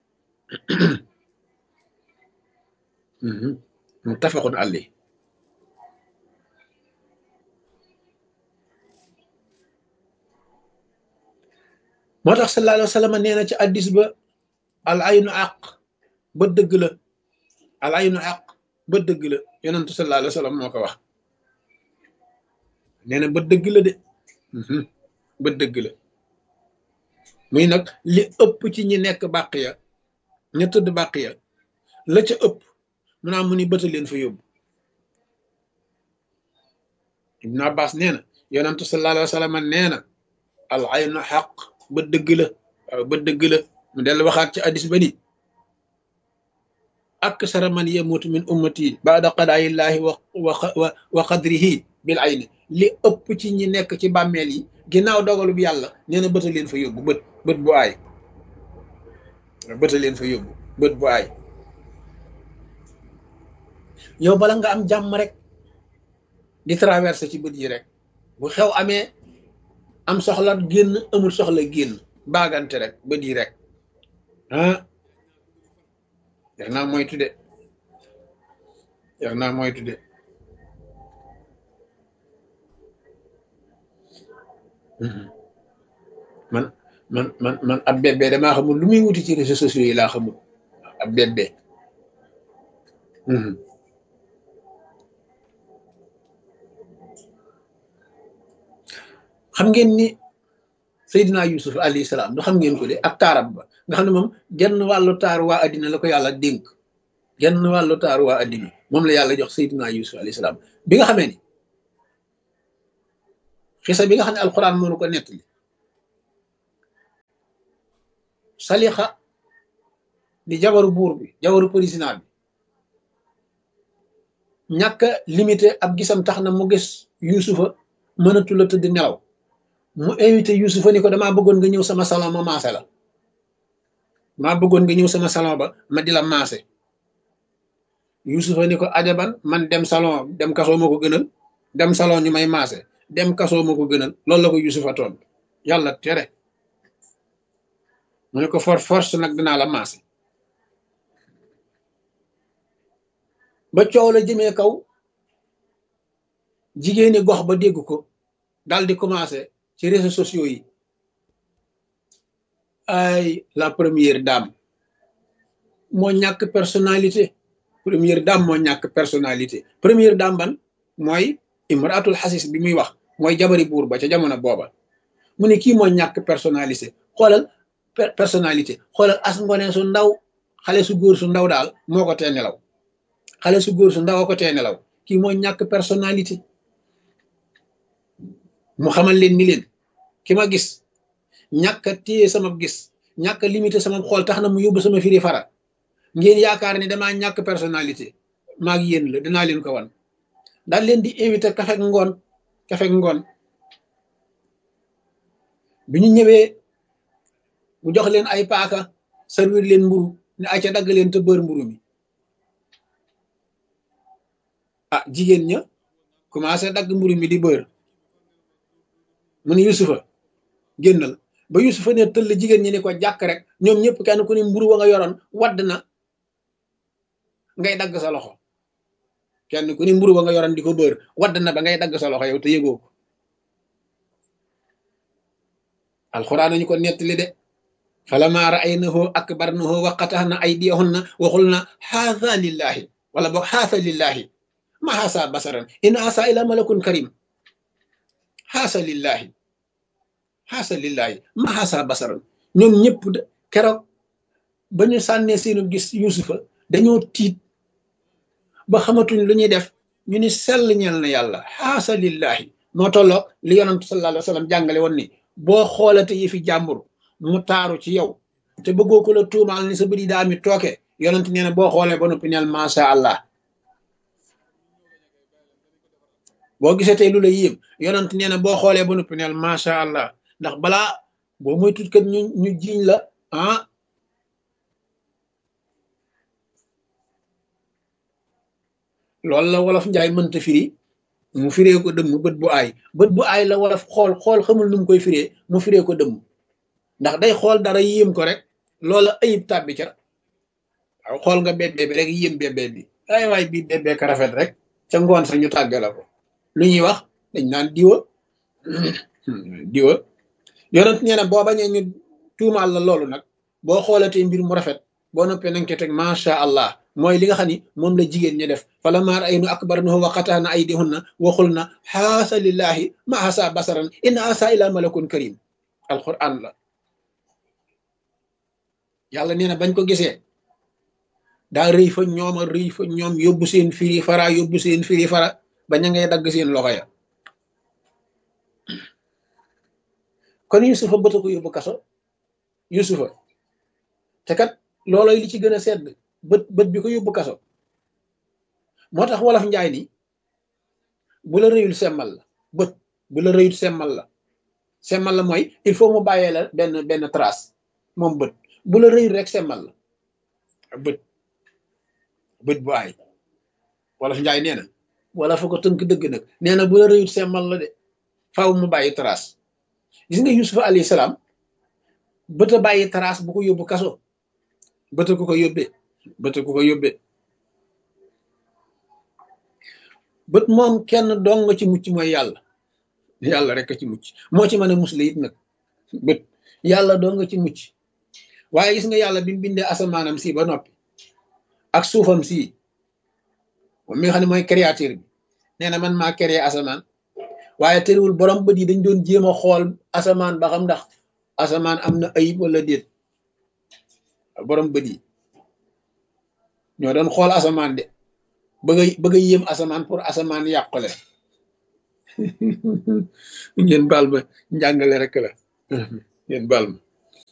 muttafaqun alayhi moo tax sallallahu alayhi wa sallam nee na ci addis ba al aynu àq ba dëgg la al aynu àq ba dëgg la yonentu sallallahu alayhi wa sallam moo ko wax nee na ba dëgg la de ba dëgg la muy nag li ëpp ci ñi nekk bàq ya ña tëdd bàq ya la ca ëpp mu naa mu ni bëta leen fa yóbbu Ibn Abbas nee na yonentu sallallahu alayhi wa sallam nee na al aynu xaq ba dëgg la waaw ba dëgg la mu dellu waxaat ci addis ba di aksara man yamutu min ummati baada qadaayillahi wa wa wa qadrihi bil ayni li ëpp ci ñi nekk ci bàmmeel yi ginnaaw dogalu bi yàlla nee na bëta leen fa yóbbu bët bët bu aay bëta leen fa yóbbu bët bu aay yow bala nga am jàmm rek di traversé ci bët yi rek bu xew amee am soxla génn amul soxla génn baagante rek bët yi rek ah yar naa moytu de yar naa moytu de man man man man ab bébé damaa xamul lu muy wuti ci réseaux sociaux yi laa xamul ab bébé xam ngeen ni Seydina Yusuf alayhi salaam du xam ngeen ko de ak taarab ba nga xam ne moom genn wàllu taaru waa addina la ko yàlla dénk genn wàllu taaru waa addina moom la yàlla jox Seydina Yusuf alayhi salaam bi nga xamee ni xisa bi nga xam ne alquran mënu ko nettali Salixa di jabaru buur bi jabaru président bi ñàkk limité ab gisam tax na mu gis Yuusufa mënatu la tëdd nelaw mu invité Yuusufa ni ko damaa bëggoon nga ñëw sama salon ma maase la maa bëggoon nga ñëw sama salon ba ma di la maase Yuusufa ni ko ajaban man dem salon dem kasoo ma ko gënal dem salon ñu may maase dem kasoo ma ko gënal loolu la ko Yuusufa toon yàlla tere mu ne ko for force nag dinaa la maase ba coow la jëmee kaw jigéeni gox ba dégg ko daal di commencé ci réseaux sociaux yi ay la première dame moo ñàkk personnalité première dame moo ñàkk personnalité première dame ban mooy imraatul xasis bi muy wax mooy jabari buur ba ca jamono booba mu ne kii moo ñàkk personnalité xoolal personnalité xoolal as ngone su ndaw xale su góor su ndaw daal moo ko tee nelaw xale su góor su ndaw a ko tee nelaw kii moo ñàkk personnalité mu xamal leen ni leen ki ma gis ñàkk a téye sama gis ñàkk a limité sama xool tax na mu yóbbu sama firi fara ngeen yaakaar ni damaa ñàkk personnalité maag yéen la dinaa leen ko wan daal leen di invité kafek ngoon kafek ngoon bi ñu ñëwee mu jox leen ay paaka servir leen mburu ne ay ca dagg leen te bër mburu mi ah jigéen ña commencé dagg mburu mi di bër mu ne Yusufa génnal ba Yusufa ne tëll jigéen ñi ni ko jàkk rek ñoom ñëpp kenn ku ne mburu wa nga yoroon wadd na ngay dagg sa loxo kenn ku ne mburu wa nga yoroon di ko bër wadd na ba ngay dagg sa loxo yow te yëgoo ko alxuraan nañu ko nettali de falammaa ra'aynahu akbarnahu wa qata'na aydiyahunna wa qulna haadha lillahi wala boog haadha lillahi ma haasa basaran in haasa ila malakun karim haasa lillahi haasa lillahi ma haasa basaran ñoom ñëpp keroog ba ñu sànnee seenu gis Yuusufa dañoo tiit ba xamatuñ lu ñuy def ñu ni sell ñeel na yàlla haasa lillahi moo tolloog li yonantu sallallahu alayhi wa sallam jàngale woon ni boo xoolate yi fi jàmbur mu taaru ci yow te bëggoo ko la tuumaal ni sa bëri daa mi tooke yonent nee na boo xoolee ba noppi neel macha allah boo gisee tey lu la yéem yonent nee na boo xoolee ba noppi neel macha allah ndax balaa boo muy tut kat ñu ñu jiiñ la ah loolu la wolof njaay mënta firi mu firee ko dëmm bët bu aay bët bu aay la wolof xool xool xamul nu mu koy firee mu firee ko dëmm ndax day xool dara yéem ko rek loola ayib tàbbi ca waaw xool nga bébé bi rek yéem bébé bi ay waay bii bébé ka rafet rek ca ngoon sa ñu tàgge la ko lu ñuy wax dañ naan diwa diwa yonent nee na boo bañee ñu tuumaal la loolu nag boo xoolatee mbir mu rafet boo noppee nañ ko teg macha allah mooy li nga xam ni moom la jigéen ñi def falammaa ra'aynahu akbarnahu wa qata'na aydiyahunna wa qulna haasa lillahi ma haasa basaran in haasa ila malakun karim alquran la yàlla nee na bañ ko gisee daa rëy fa ñoom a rëy fa ñoom yóbbu seen firi fara yóbbu seen firi fara ba ña ngay dagg seen loxo ya kon Yusufa bëta ko yóbbu kaso Yusufa te kat looloy li ci gën a sedd bët bët bi ko yóbbu kaso moo tax wolof njaay ni bu la rëyul semmal la bët bu la rëyul semmal la semmal la mooy il faut mu bàyyee la benn benn trace moom bët bu la rëyul rek semmal la bët bët bu aay wolof njaay nee na wala fa ko tënk dëgg nag nee na bu la rëyul semmal la de faaw mu bàyyi trace gis nga Yusufa alayhi salaam bët a bàyyi trace bu ko yóbbu kaso bët ku ko yóbbee bët ku ko yóbbee bët moom kenn dong nga ci mucc mooy yàlla yàlla rek a ci mucc moo ci mën a musle it nag bët yàlla dong nga ci mucc waaye gis nga yàlla bi mu bindee asamaanam si ba noppi ak suufam si moom mi nga xam ne mooy créateur bi nee na man maa créé asamaan waaye terewul borom bët yi dañ doon jéem a xool asamaan ba xam ndax asamaan am na ayib wala déet borom bët yi ñoo doon xool asamaan de bëgg a bëgg a yéem asamaan pour asamaan yàqule ngeen baal ma njàngale rek la ngeen baal ma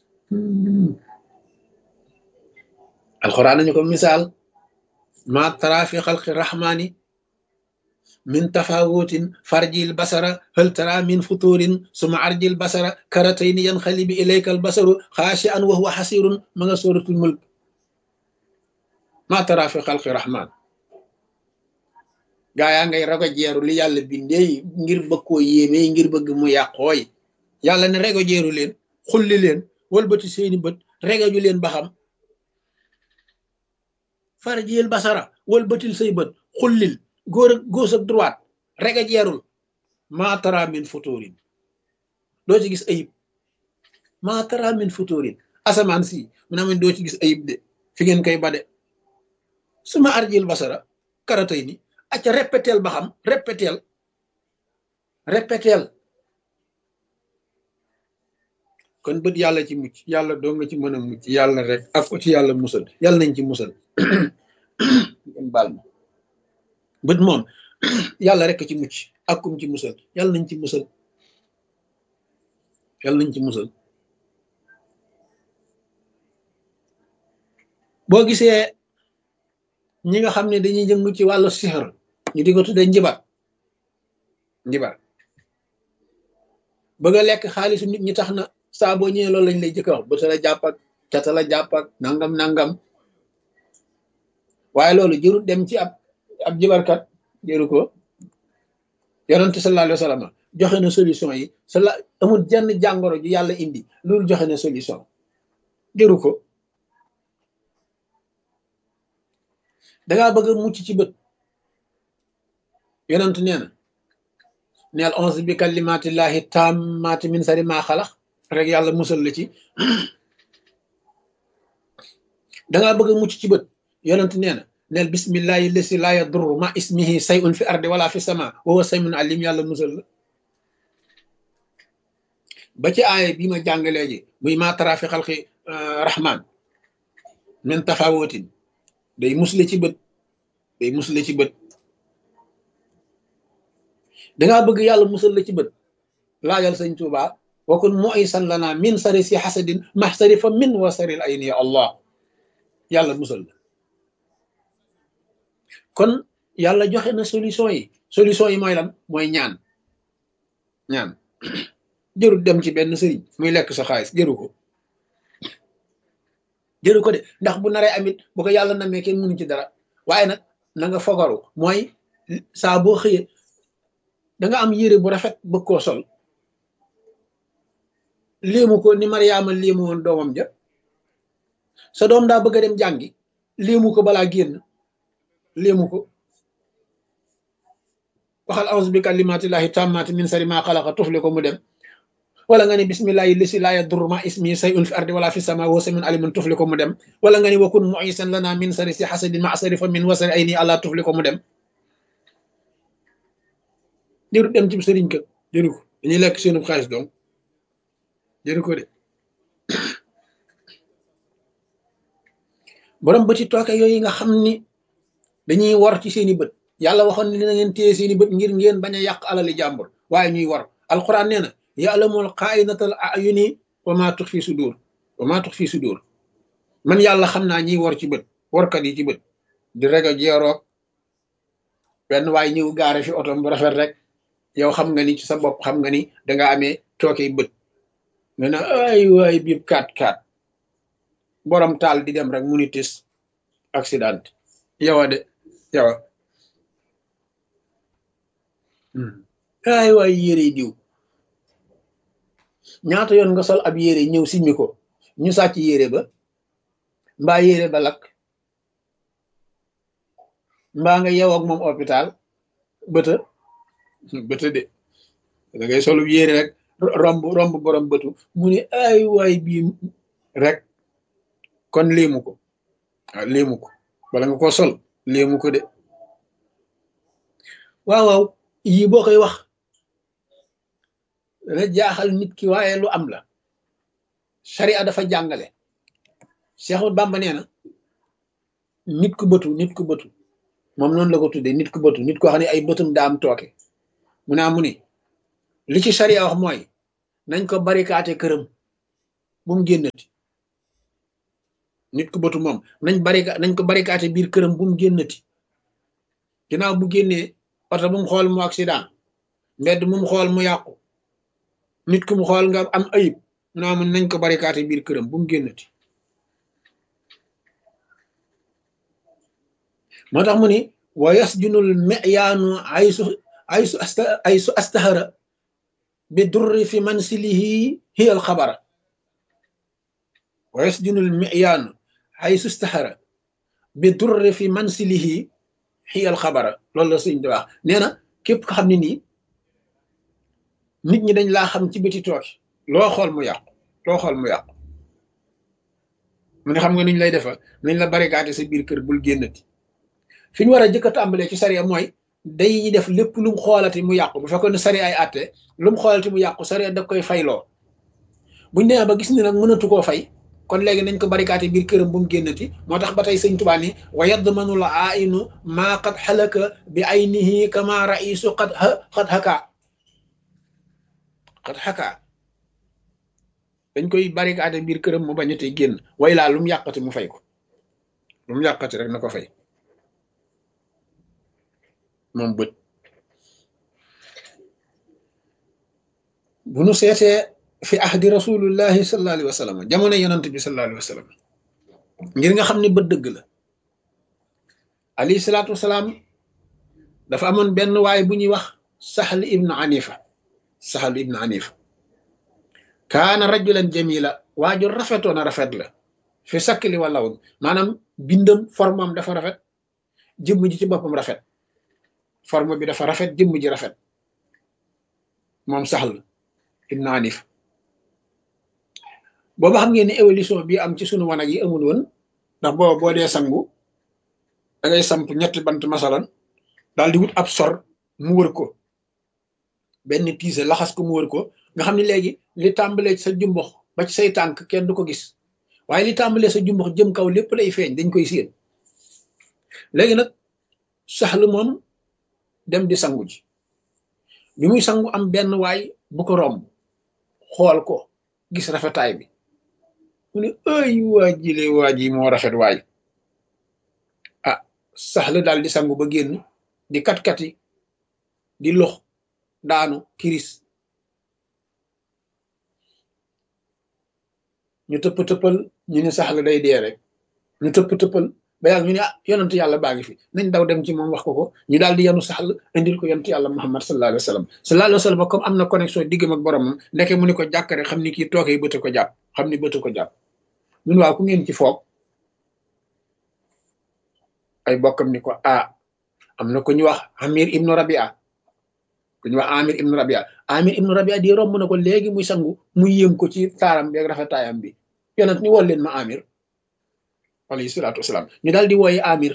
alxuraan nañu ko misaal ma tara fi xalqi rahmani min tafawutin farjil basara hal tara min futurin suma arjil basara karatayni yanxalibi ilayka al basaru xaashi an wa huwa xasirun ma nga suratul mulk ma tara fi xalqi rahman gaa yaa ngay rago jeeru li yàlla bindee ngir bëgg koo yéemee ngir bëgg mu yàqooy yàlla ne rego jeeru leen xulli leen walbati seeni bët regaju leen ba xam farjil basara walbatil say bët xullil góor ak gauche ak droite rega jeerul ma tara min futurin doo ci gis ayib ma tara min futurin asamaan si mu ne doo ci gis ayib de fi ngeen koy bade suma arjil basara karatay ni acca répéteel ba xam répéteel répéteel kon bët yàlla ci mucc yàlla doo nga ci mën a mucc yàlla rek ak ko ci yàlla musal yàlla nañ ci musal ngeen baal ma bët moom yàlla rek ci mucc ak kum ci musal yàlla nañ ci musal yàlla nañ ci musal boo gisee ñi nga xam ne dañuy jëngu ci wàllu sixar ñu di ko tuddee njibar njibar bëgg a lekk xaalisu nit ñi tax na saa boo ñëwee loolu lañ lay jëkk wax bëta la jàpp ak cata la jàpp ak nangam nangam waaye loolu jërul dem ci ab ab jibarkat jëru ko yonente sallallahu alayhi wa sallam joxe na solution yi sala amul jenn jàngoro ju yàlla indi loolu joxe na solution jëru ko dangaa bëgg a mucc ci bët yonent nee na neel onze bi kalimatillahi tammati min sari ma xalax rek yàlla musal la ci dangaa bëgg a mucc ci bët yonent nee na neel bismillahi lesi la yadurru ma ismihi sayun fi ardi wala fi sama wa huwa samiun alim yàlla musal la ba ci aaya bi ma jàngalee ji muy ma tara fi xalqi rahman min tafawotin day musle ci bët day musle ci bët dangaa bëgg yàlla musal la ci bët laajal sëñ Tuubaa wakun mu'isan lana min sari si xasadin maxsari fa min wasaril ayni ya allah yàlla musal la kon yàlla joxe na solution yi solution yi mooy lan mooy ñaan ñaan jëru dem ci benn sëriñ muy lekk sa xaalis jëru ko jëru ko de ndax bu naree amit bu ko yàlla namee kenn mënu ci dara waaye nag na nga fogaru mooy saa boo xëyee da nga am yére bu rafet bëgg koo sol léemu ko ni Mariama léemu woon doomam ja sa doom daa bëgg a dem jàngi léemu ko balaa génn léemu ko waxal a'uuzu bi kalimatillahi tammati min sari ma xalaqa tufli ko mu dem wala nga ni bismillahi lisi la yadurru ma ismi sayun fi ardi wala fi sama wa samiun alimun tufli ko mu dem wala nga ni wakun mu'isan lana min sari si hasadin ma sari fa min wasari ayni allah tufli ko mu dem jëru dem ci sëriñ ka jëru ko dañuy lekk seenu xaalis donc jëru ko de borom bëti tooke yooyu nga xam ni dañuy war ci seeni bët yàlla waxoon ni na ngeen téye seeni bët ngir ngeen bañ a yàq alali jàmbur waaye ñuy war alquran nee na ya'lamul xaa'inatal a'yuni wa ma tux fi sudur wa ma tux fi sudur man yàlla xam naa ñiy war ci bët warkat yi ci bët di rego jeeroog benn waaye ñëw gaare fi otom bu rafet rek yow xam nga ni ci sa bopp xam nga ni danga amee tooke bët nga ne ay waay biib kaat kaat borom taal di dem rek mu ni tis accident yowa de yowa ay waay yére diw ñaata yoon nga sol ab yére ñëw simmi ko ñu sàcc yére ba mbaa yére ba lakk mbaa nga yew ak moom hôpital bëta bëta de da ngay solu yére rek romb romb borom bëtu mu ni ay waay bii rek kon léemu ko waaw léemu ko wala nga ko sol léemu ko de waaw waaw yii boo koy wax dana jaaxal nit ki waaye lu am la sharia dafa jàngale Seexul Bàmba nee na nit ku bëtu nit ku bëtu moom noonu la ko tuddee nit ku bëtu nit koo xam ne ay bëtum daa am tooke mu naa mu ni li ci sariya wax mooy nañ ko barikaate këram bu mu génnati nit ku bëtu moom nañ barika nañ ko barikaate biir këram bu mu génnati ginnaaw bu génnee oto bu mu xool mu accident mbedd mu mu xool mu yàqu nit ku mu xool nga am ayib mu naa mun nañ ko barikaate biir këram bu mu génnati moo tax mu ni wa yasjunul miyaanu aysu aysu asta aysu astahara bi durri fi mansilihi hiyal xabara wa yasjunul miyaanu aysu astahara bi durri fi mansilihi hiyal xabara loolu la sëñ di wax nee na képp ko xam ne nii nit ñi dañ laa xam ci bëti tooki loo xool mu yàqu loo xool mu yàqu mu ne xam nga nuñ lay defa nañ la barikaate sa biir kër bul génnati fi ñu war a jëkk a tàmbalee ci sariya mooy day def lépp lu mu xoolati mu yàqu bu fekkoon ne sariya ay àtte lu mu xoolati mu yàqu sariya da koy fayloo buñ nee ba gis ni nag mënatu koo fay kon léegi nañ ko barikaate biir këram bu mu génnati moo tax ba tey sëñ Tuubaa ni wa yadmanu la ainu maa qad xalaka bi aynihi kama raisu qad qad xaka qad xaka dañ koy barikaate biir këram mu bañate génn way laa lu mu yàqati mu fay ko lu mu yàqati rek na ko fay moom bët bu nu seetee fi ahdi rasulullahi sallallahu alayhi wa sallam jamono yonent bi sallallahu alayhi wa sallam ngir nga xam ne bët dëgg la alayhi salaatu wasalaam dafa amoon benn waay bu ñuy wax sahl ibnu anifa sahl ibnu anifa kaana rajulan jamila waaju rafetoon a rafet la fi sakkli walaw maanaam bindam formam dafa rafet jëmm ji ci boppam rafet forme bi dafa rafet jëmm ji rafet moom Sahl ibn Hanif booba xam ngeen ni évolution bi am ci sunu wanag yi amul woon ndax booba boo dee sangu da ngay samp ñetti bant masalan daal di wut ab sor mu wër ko benn tiise laxas ko mu wër ko nga xam ne léegi li tàmbalee sa jumbox ba ci say tànk kenn du ko gis waaye li tàmbalee sa jumbox jëm kaw lépp lay feeñ dañ koy séen léegi nag Sahl moom dem di sangu ji bi muy sangu am benn waay bu ko romb xool ko gis rafetaay bi mu ne ay waa jile waa ji moo rafet waay ah Sahl daal di sangu ba génn di kat-kati di lox daanu kiris ñu tëpp tëppal ñu ne Sahl day dee rek ñu tëpp tëppal ba yàlla ñu ne ah yonent yàlla baa ngi fi nañ daw dem ci moom wax ko ko ñu daal di yanu Sahl indil ko yonent yàlla Muhammad sallallahu alayhi wa sallam sallallahu alayhi wa sallam comme am na connexion diggam ak boromam ndeke mu ni ko jàkkare xam ni kii tookee bëtt ko jàpp xam ni bëtt ko jàpp ñun waaw ku ngeen ci foog ay bokkam ni ko ah am na ko ñu wax Amir ibnu Rabia ku ñu wax Amir ibnu Rabia Amir ibnu Rabia di romb na ko léegi muy sangu mu yéem ko ci taaram bi ak rafetaayam bi yonent ni wol leen ma Amir alayhi salaatu wasalaam ñu daal di wooye Amir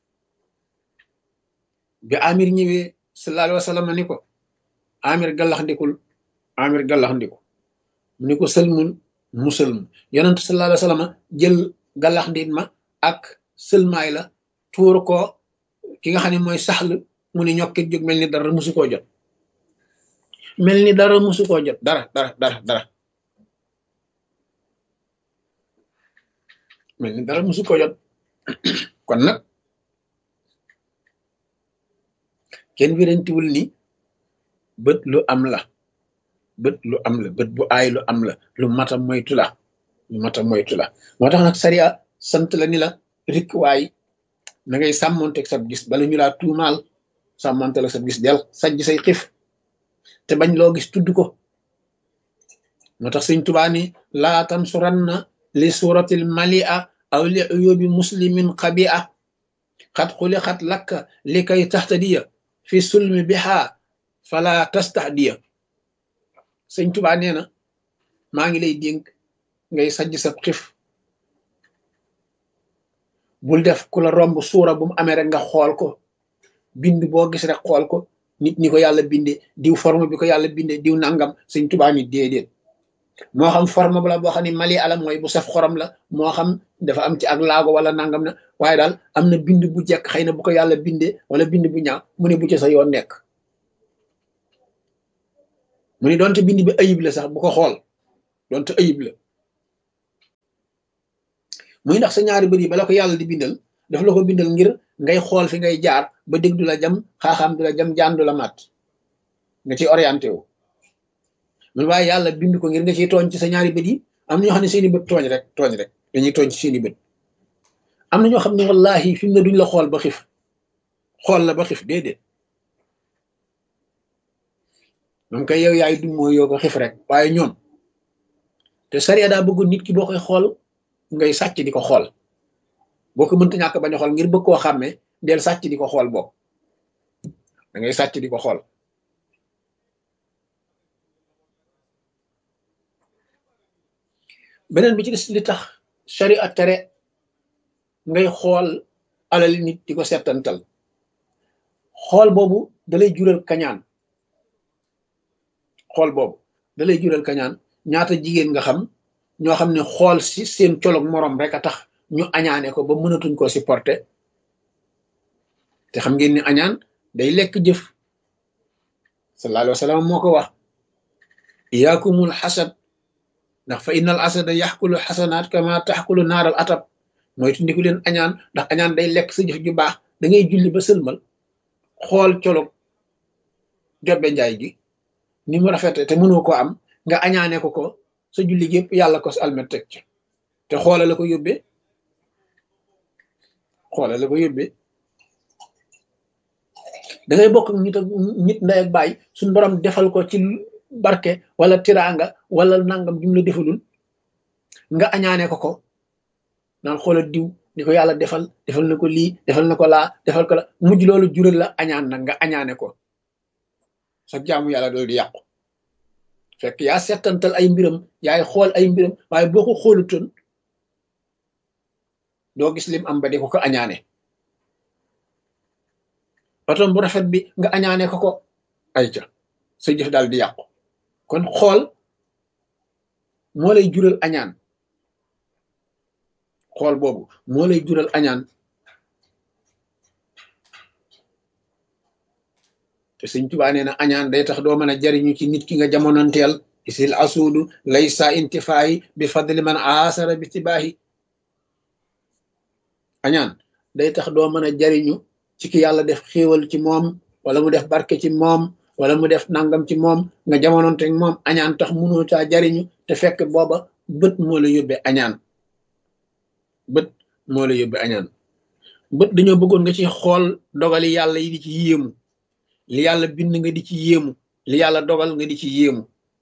bi Amir ñëwee sallallahu alayhi wa sallam ni ko Amir gallax ndikul Amir gallax ndiku mu ni ko sëlmul mu sëlmu yonent sallallahu alayhi wa sallam jël gallax ndit ma ak sëlmaay la tuur ko ki nga xam ne mooy Sahl mu ni ñokkit jóg mel ni dara musu koo jot mel ni dara musu koo jot dara dara dara dara mel ni dara musu ko jot kon nag kenn wirantiwul ni bët lu am la bët lu am la bët bu aay lu am la lu mata moytu la lu mata moytu la moo tax nag sariya sant la ni la rik waay na ngay sàmmonteeg sab gis bala ñu laa tuumaal sàmmonte la sab gis del sajj say xif te bañ loo gis tudd ko moo tax sëñ Tuubaa ni laa tansuranna li suratil malia aw li uyubi muslimin xabia xat xuli xat lakka li kay taxtadiya fi sulmi biha fala tastahdiya sëñ Tuubaa nee na maa ngi lay dénk ngay sajj sa xif bul def ku la romb suura bu mu amee rek nga xool ko bind boo gis rek xool ko nit ñi ko yàlla binde diw forme bi ko yàlla binde diw nangam sëñ Tuubaa ni déedéet moo xam forme bu la boo xam ne mali alam mooy bu saf xorom la moo xam dafa am ci ak laago wala nangam na waaye daal am na bind bu jekk xëy na bu ko yàlla bindee wala bind bu ñaaw mu ne bu ci sa yoon nekk mu ni doonte bind bi ayib la sax bu ko xool doonte ayib la muy ndax sa ñaari bët yi bala ko yàlla di bindal daf la ko bindal ngir ngay xool fi ngay jaar ba dégg du la jam xaaxaam du la jam jaan du la mat nga ciy orienté wu mun waaye yàlla bind ko ngir nga ciy tooñ ci sa ñaari bët yi am na ñoo xam ne seeni bët tooñ rek tooñ rek dañuy tooñ ci seeni bët am na ñoo xam ne wallahi fi mu ne duñ la xool ba xif xool la ba xif déedéet moom kay yow yaay dum mooy yoo ko xif rek waaye ñoom te sariya daa bëgg nit ki boo koy xool ngay sàcc di ko xool boo ko mënta ñàkk bañ a xool ngir bëgg koo xàmmee del sàcc di ko xool boobu da ngay sàcc di ko xool beneen bi ci des li tax sariya tere ngay xool alali nit di ko settantal xool boobu dalay jural kañaan xool boobu dalay jural kañaan ñaata jigéen nga xam ñoo xam ne xool si seen colog moroom rek a tax ñu añaane ko ba mënatuñ koo supporter te xam ngeen ni añaan day lekk jëf sallallahu alayhi wa sallam moo ko wax iyaakumul xasad ndax fa innal asada yaxkulu xasanaat kama taxkulu naaral atab mooy tundiku leen añaan ndax añaan day lekk sa jëf ju baax da ngay julli ba sëlmal xool colog jobbe njaay gi ni mu rafete te mënoo ko am nga añaane ko ko sa julli gépp yàlla ko sa almet teg ci te xoola la ko yóbbee xoola la ko yóbbee da ngay bokk nit ak nit ndey ak baay suñ borom defal ko ci barke wala tiraanga wala nangam jum la defalul nga añaane ko ko naan xoola diw ni ko yàlla defal defal na ko lii defal na ko laa defal ko la mujj loolu jural la añaan nag nga añaane ko sa jaamu yàlla doolu di yàqu fekk yaa settantal ay mbiram yaay xool ay mbiram waaye boo ko xoolutoon doo gis lim am ba di ko ko añaane otom bu rafet bi nga añaane ko ko ay ca sa jëf daal di yàqu kon xool moo lay jural añaan xool boobu moo lay jural añaan te Sëñ Tuubaa nee na añaan day tax doo mën a jariñu ci nit ki nga jamonoonteel isil asuudu laysa intifaayi bi fadli man aasara bi tibaahi añaan day tax doo mën a jariñu ci ki yàlla def xéewal ci moom wala mu def barke ci moom wala mu def nangam ci moom nga jamonoonte moom añaan tax mënoo caa jariñu te fekk booba bët moo la yóbbee añaan bët moo la yóbbee añaan bët dañoo bëggoon nga ci xool dogali yàlla yi di ci yéemu li yàlla bind nga di ci yéemu li yàlla dogal nga di ci yéemu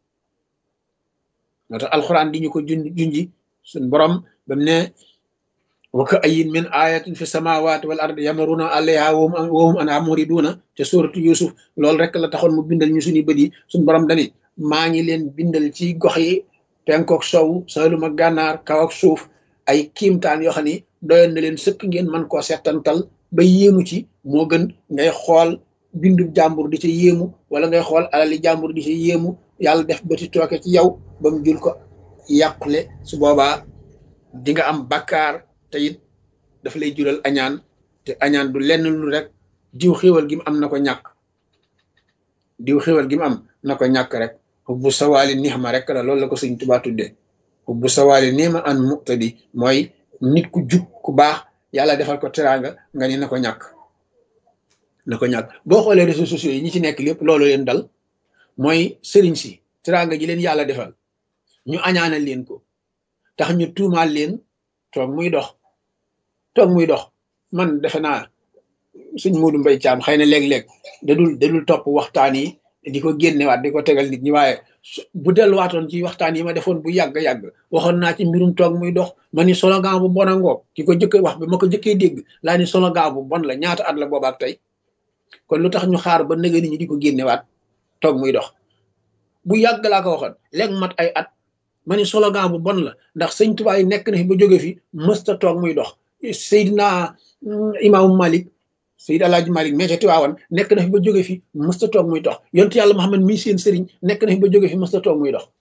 moo tax alxuraan di ñu ko jun junji suñ borom bam ne wa ka ayin min ayatin fi samawati wal ardi yamaruna alayha wa hum anha muriduna te suratu yusuf loolu rek la taxoon mu bindal ñu suñu bët yi suñ borom dani maa ngi leen bindal ci gox yi penkook sow saalum ak gànnaar kaw ak suuf ay kiimtaan yoo xam ne doyoon na leen sëkk ngeen man koo settantal ba yéemu ci moo gën ngay xool bindu jàmbur di ca yéemu wala ngay xool alali jàmbur di ca yéemu yàlla def bëti tooke ci yow ba mu jul ko yàqule su boobaa di nga am bakkaar te it daf lay jural añaan te añaan du lenn lu rek diw xéwal gi mu am na ko ñàkk diw xéwal gi mu am na ko ñàkk rek hubbu sawaali nixma rek la loolu la ko Sëñ Tuubaa tuddee hubbu sawaali nixma an muqtadi mooy nit ku jub ku baax yàlla defal ko teraanga nga ni na ko ñàkk na ko ñàkk boo xoolee réseaux sociaux yi ñi ci nekk lépp loolu leen dal mooy sëriñ si teraanga ji leen yàlla defal ñu añaanal leen ko tax ñu tuumaal leen toog muy dox toog muy dox man defe naa suñ Muudu Mbay Caam xëy na léeg-léeg dadul dadul topp waxtaan yi di ko génnewaat di ko tegal nit ñi waaye bu delluwaatoon ci waxtaan yi ma defoon bu yàgg-yàgg waxoon naa ci mbirum toog muy dox ma ni slogan bu bon a ngoog ki ko jëkk wax bi ma ko jëkkee dégg laa ni slogan bu bon la ñaata at la boobaak tey kon lu tax ñu xaar ba nëga nit ñi di ko génnewaat toog muy dox bu yàgg laa ko waxoon léegi mat ay at ma ni slogan bu bon la ndax Sëñ Tuubaa yi nekk na fi ba jóge fi mësta toog muy dox Seydina Imaamu Malik Seydi Alaaji Malik mais ca Tiwaawan nekk na fi ba jóge fi mësta toog muy dox yontu yàlla Muhammad mii seen sëriñ nekk na fi ba jóge fi mësta toog muy dox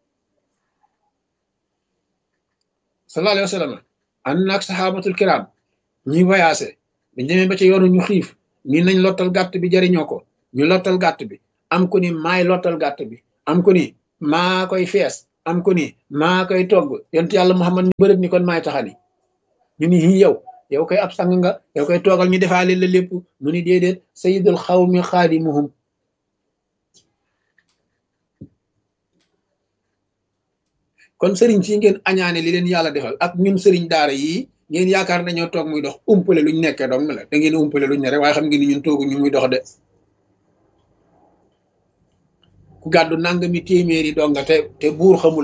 sallallahu alayhi wa sallam ànd naag saxaabatul kiram ñuy voyagé biñ demee ba ca yoonu ñu xiif nii nañ lottal gàtt bi jariñoo ko ñu lottal gàtt bi am ku ni maay lottal gàtt bi am ko ni maa koy fees am ko ni maa koy togg yonent yàlla Muhammad ni bërëb ni kon maay taxani ñu ni hi yow yow koy ab sang nga yow koy toogal ñu defaale la lépp mu ni déedéet sayyidul xawmi xaadimuhum kon sëriñ si ngeen añaane li leen yàlla defal ak ñun sëriñ daara yii ngeen yaakaar nañoo toog muy dox umpale luñ nekkee dong la da ngeen umpale luñ ne rek waaye xam ngeen ni ñun toogu ñu muy dox de ku gàddu nangami téeméeri donga te te buur xamul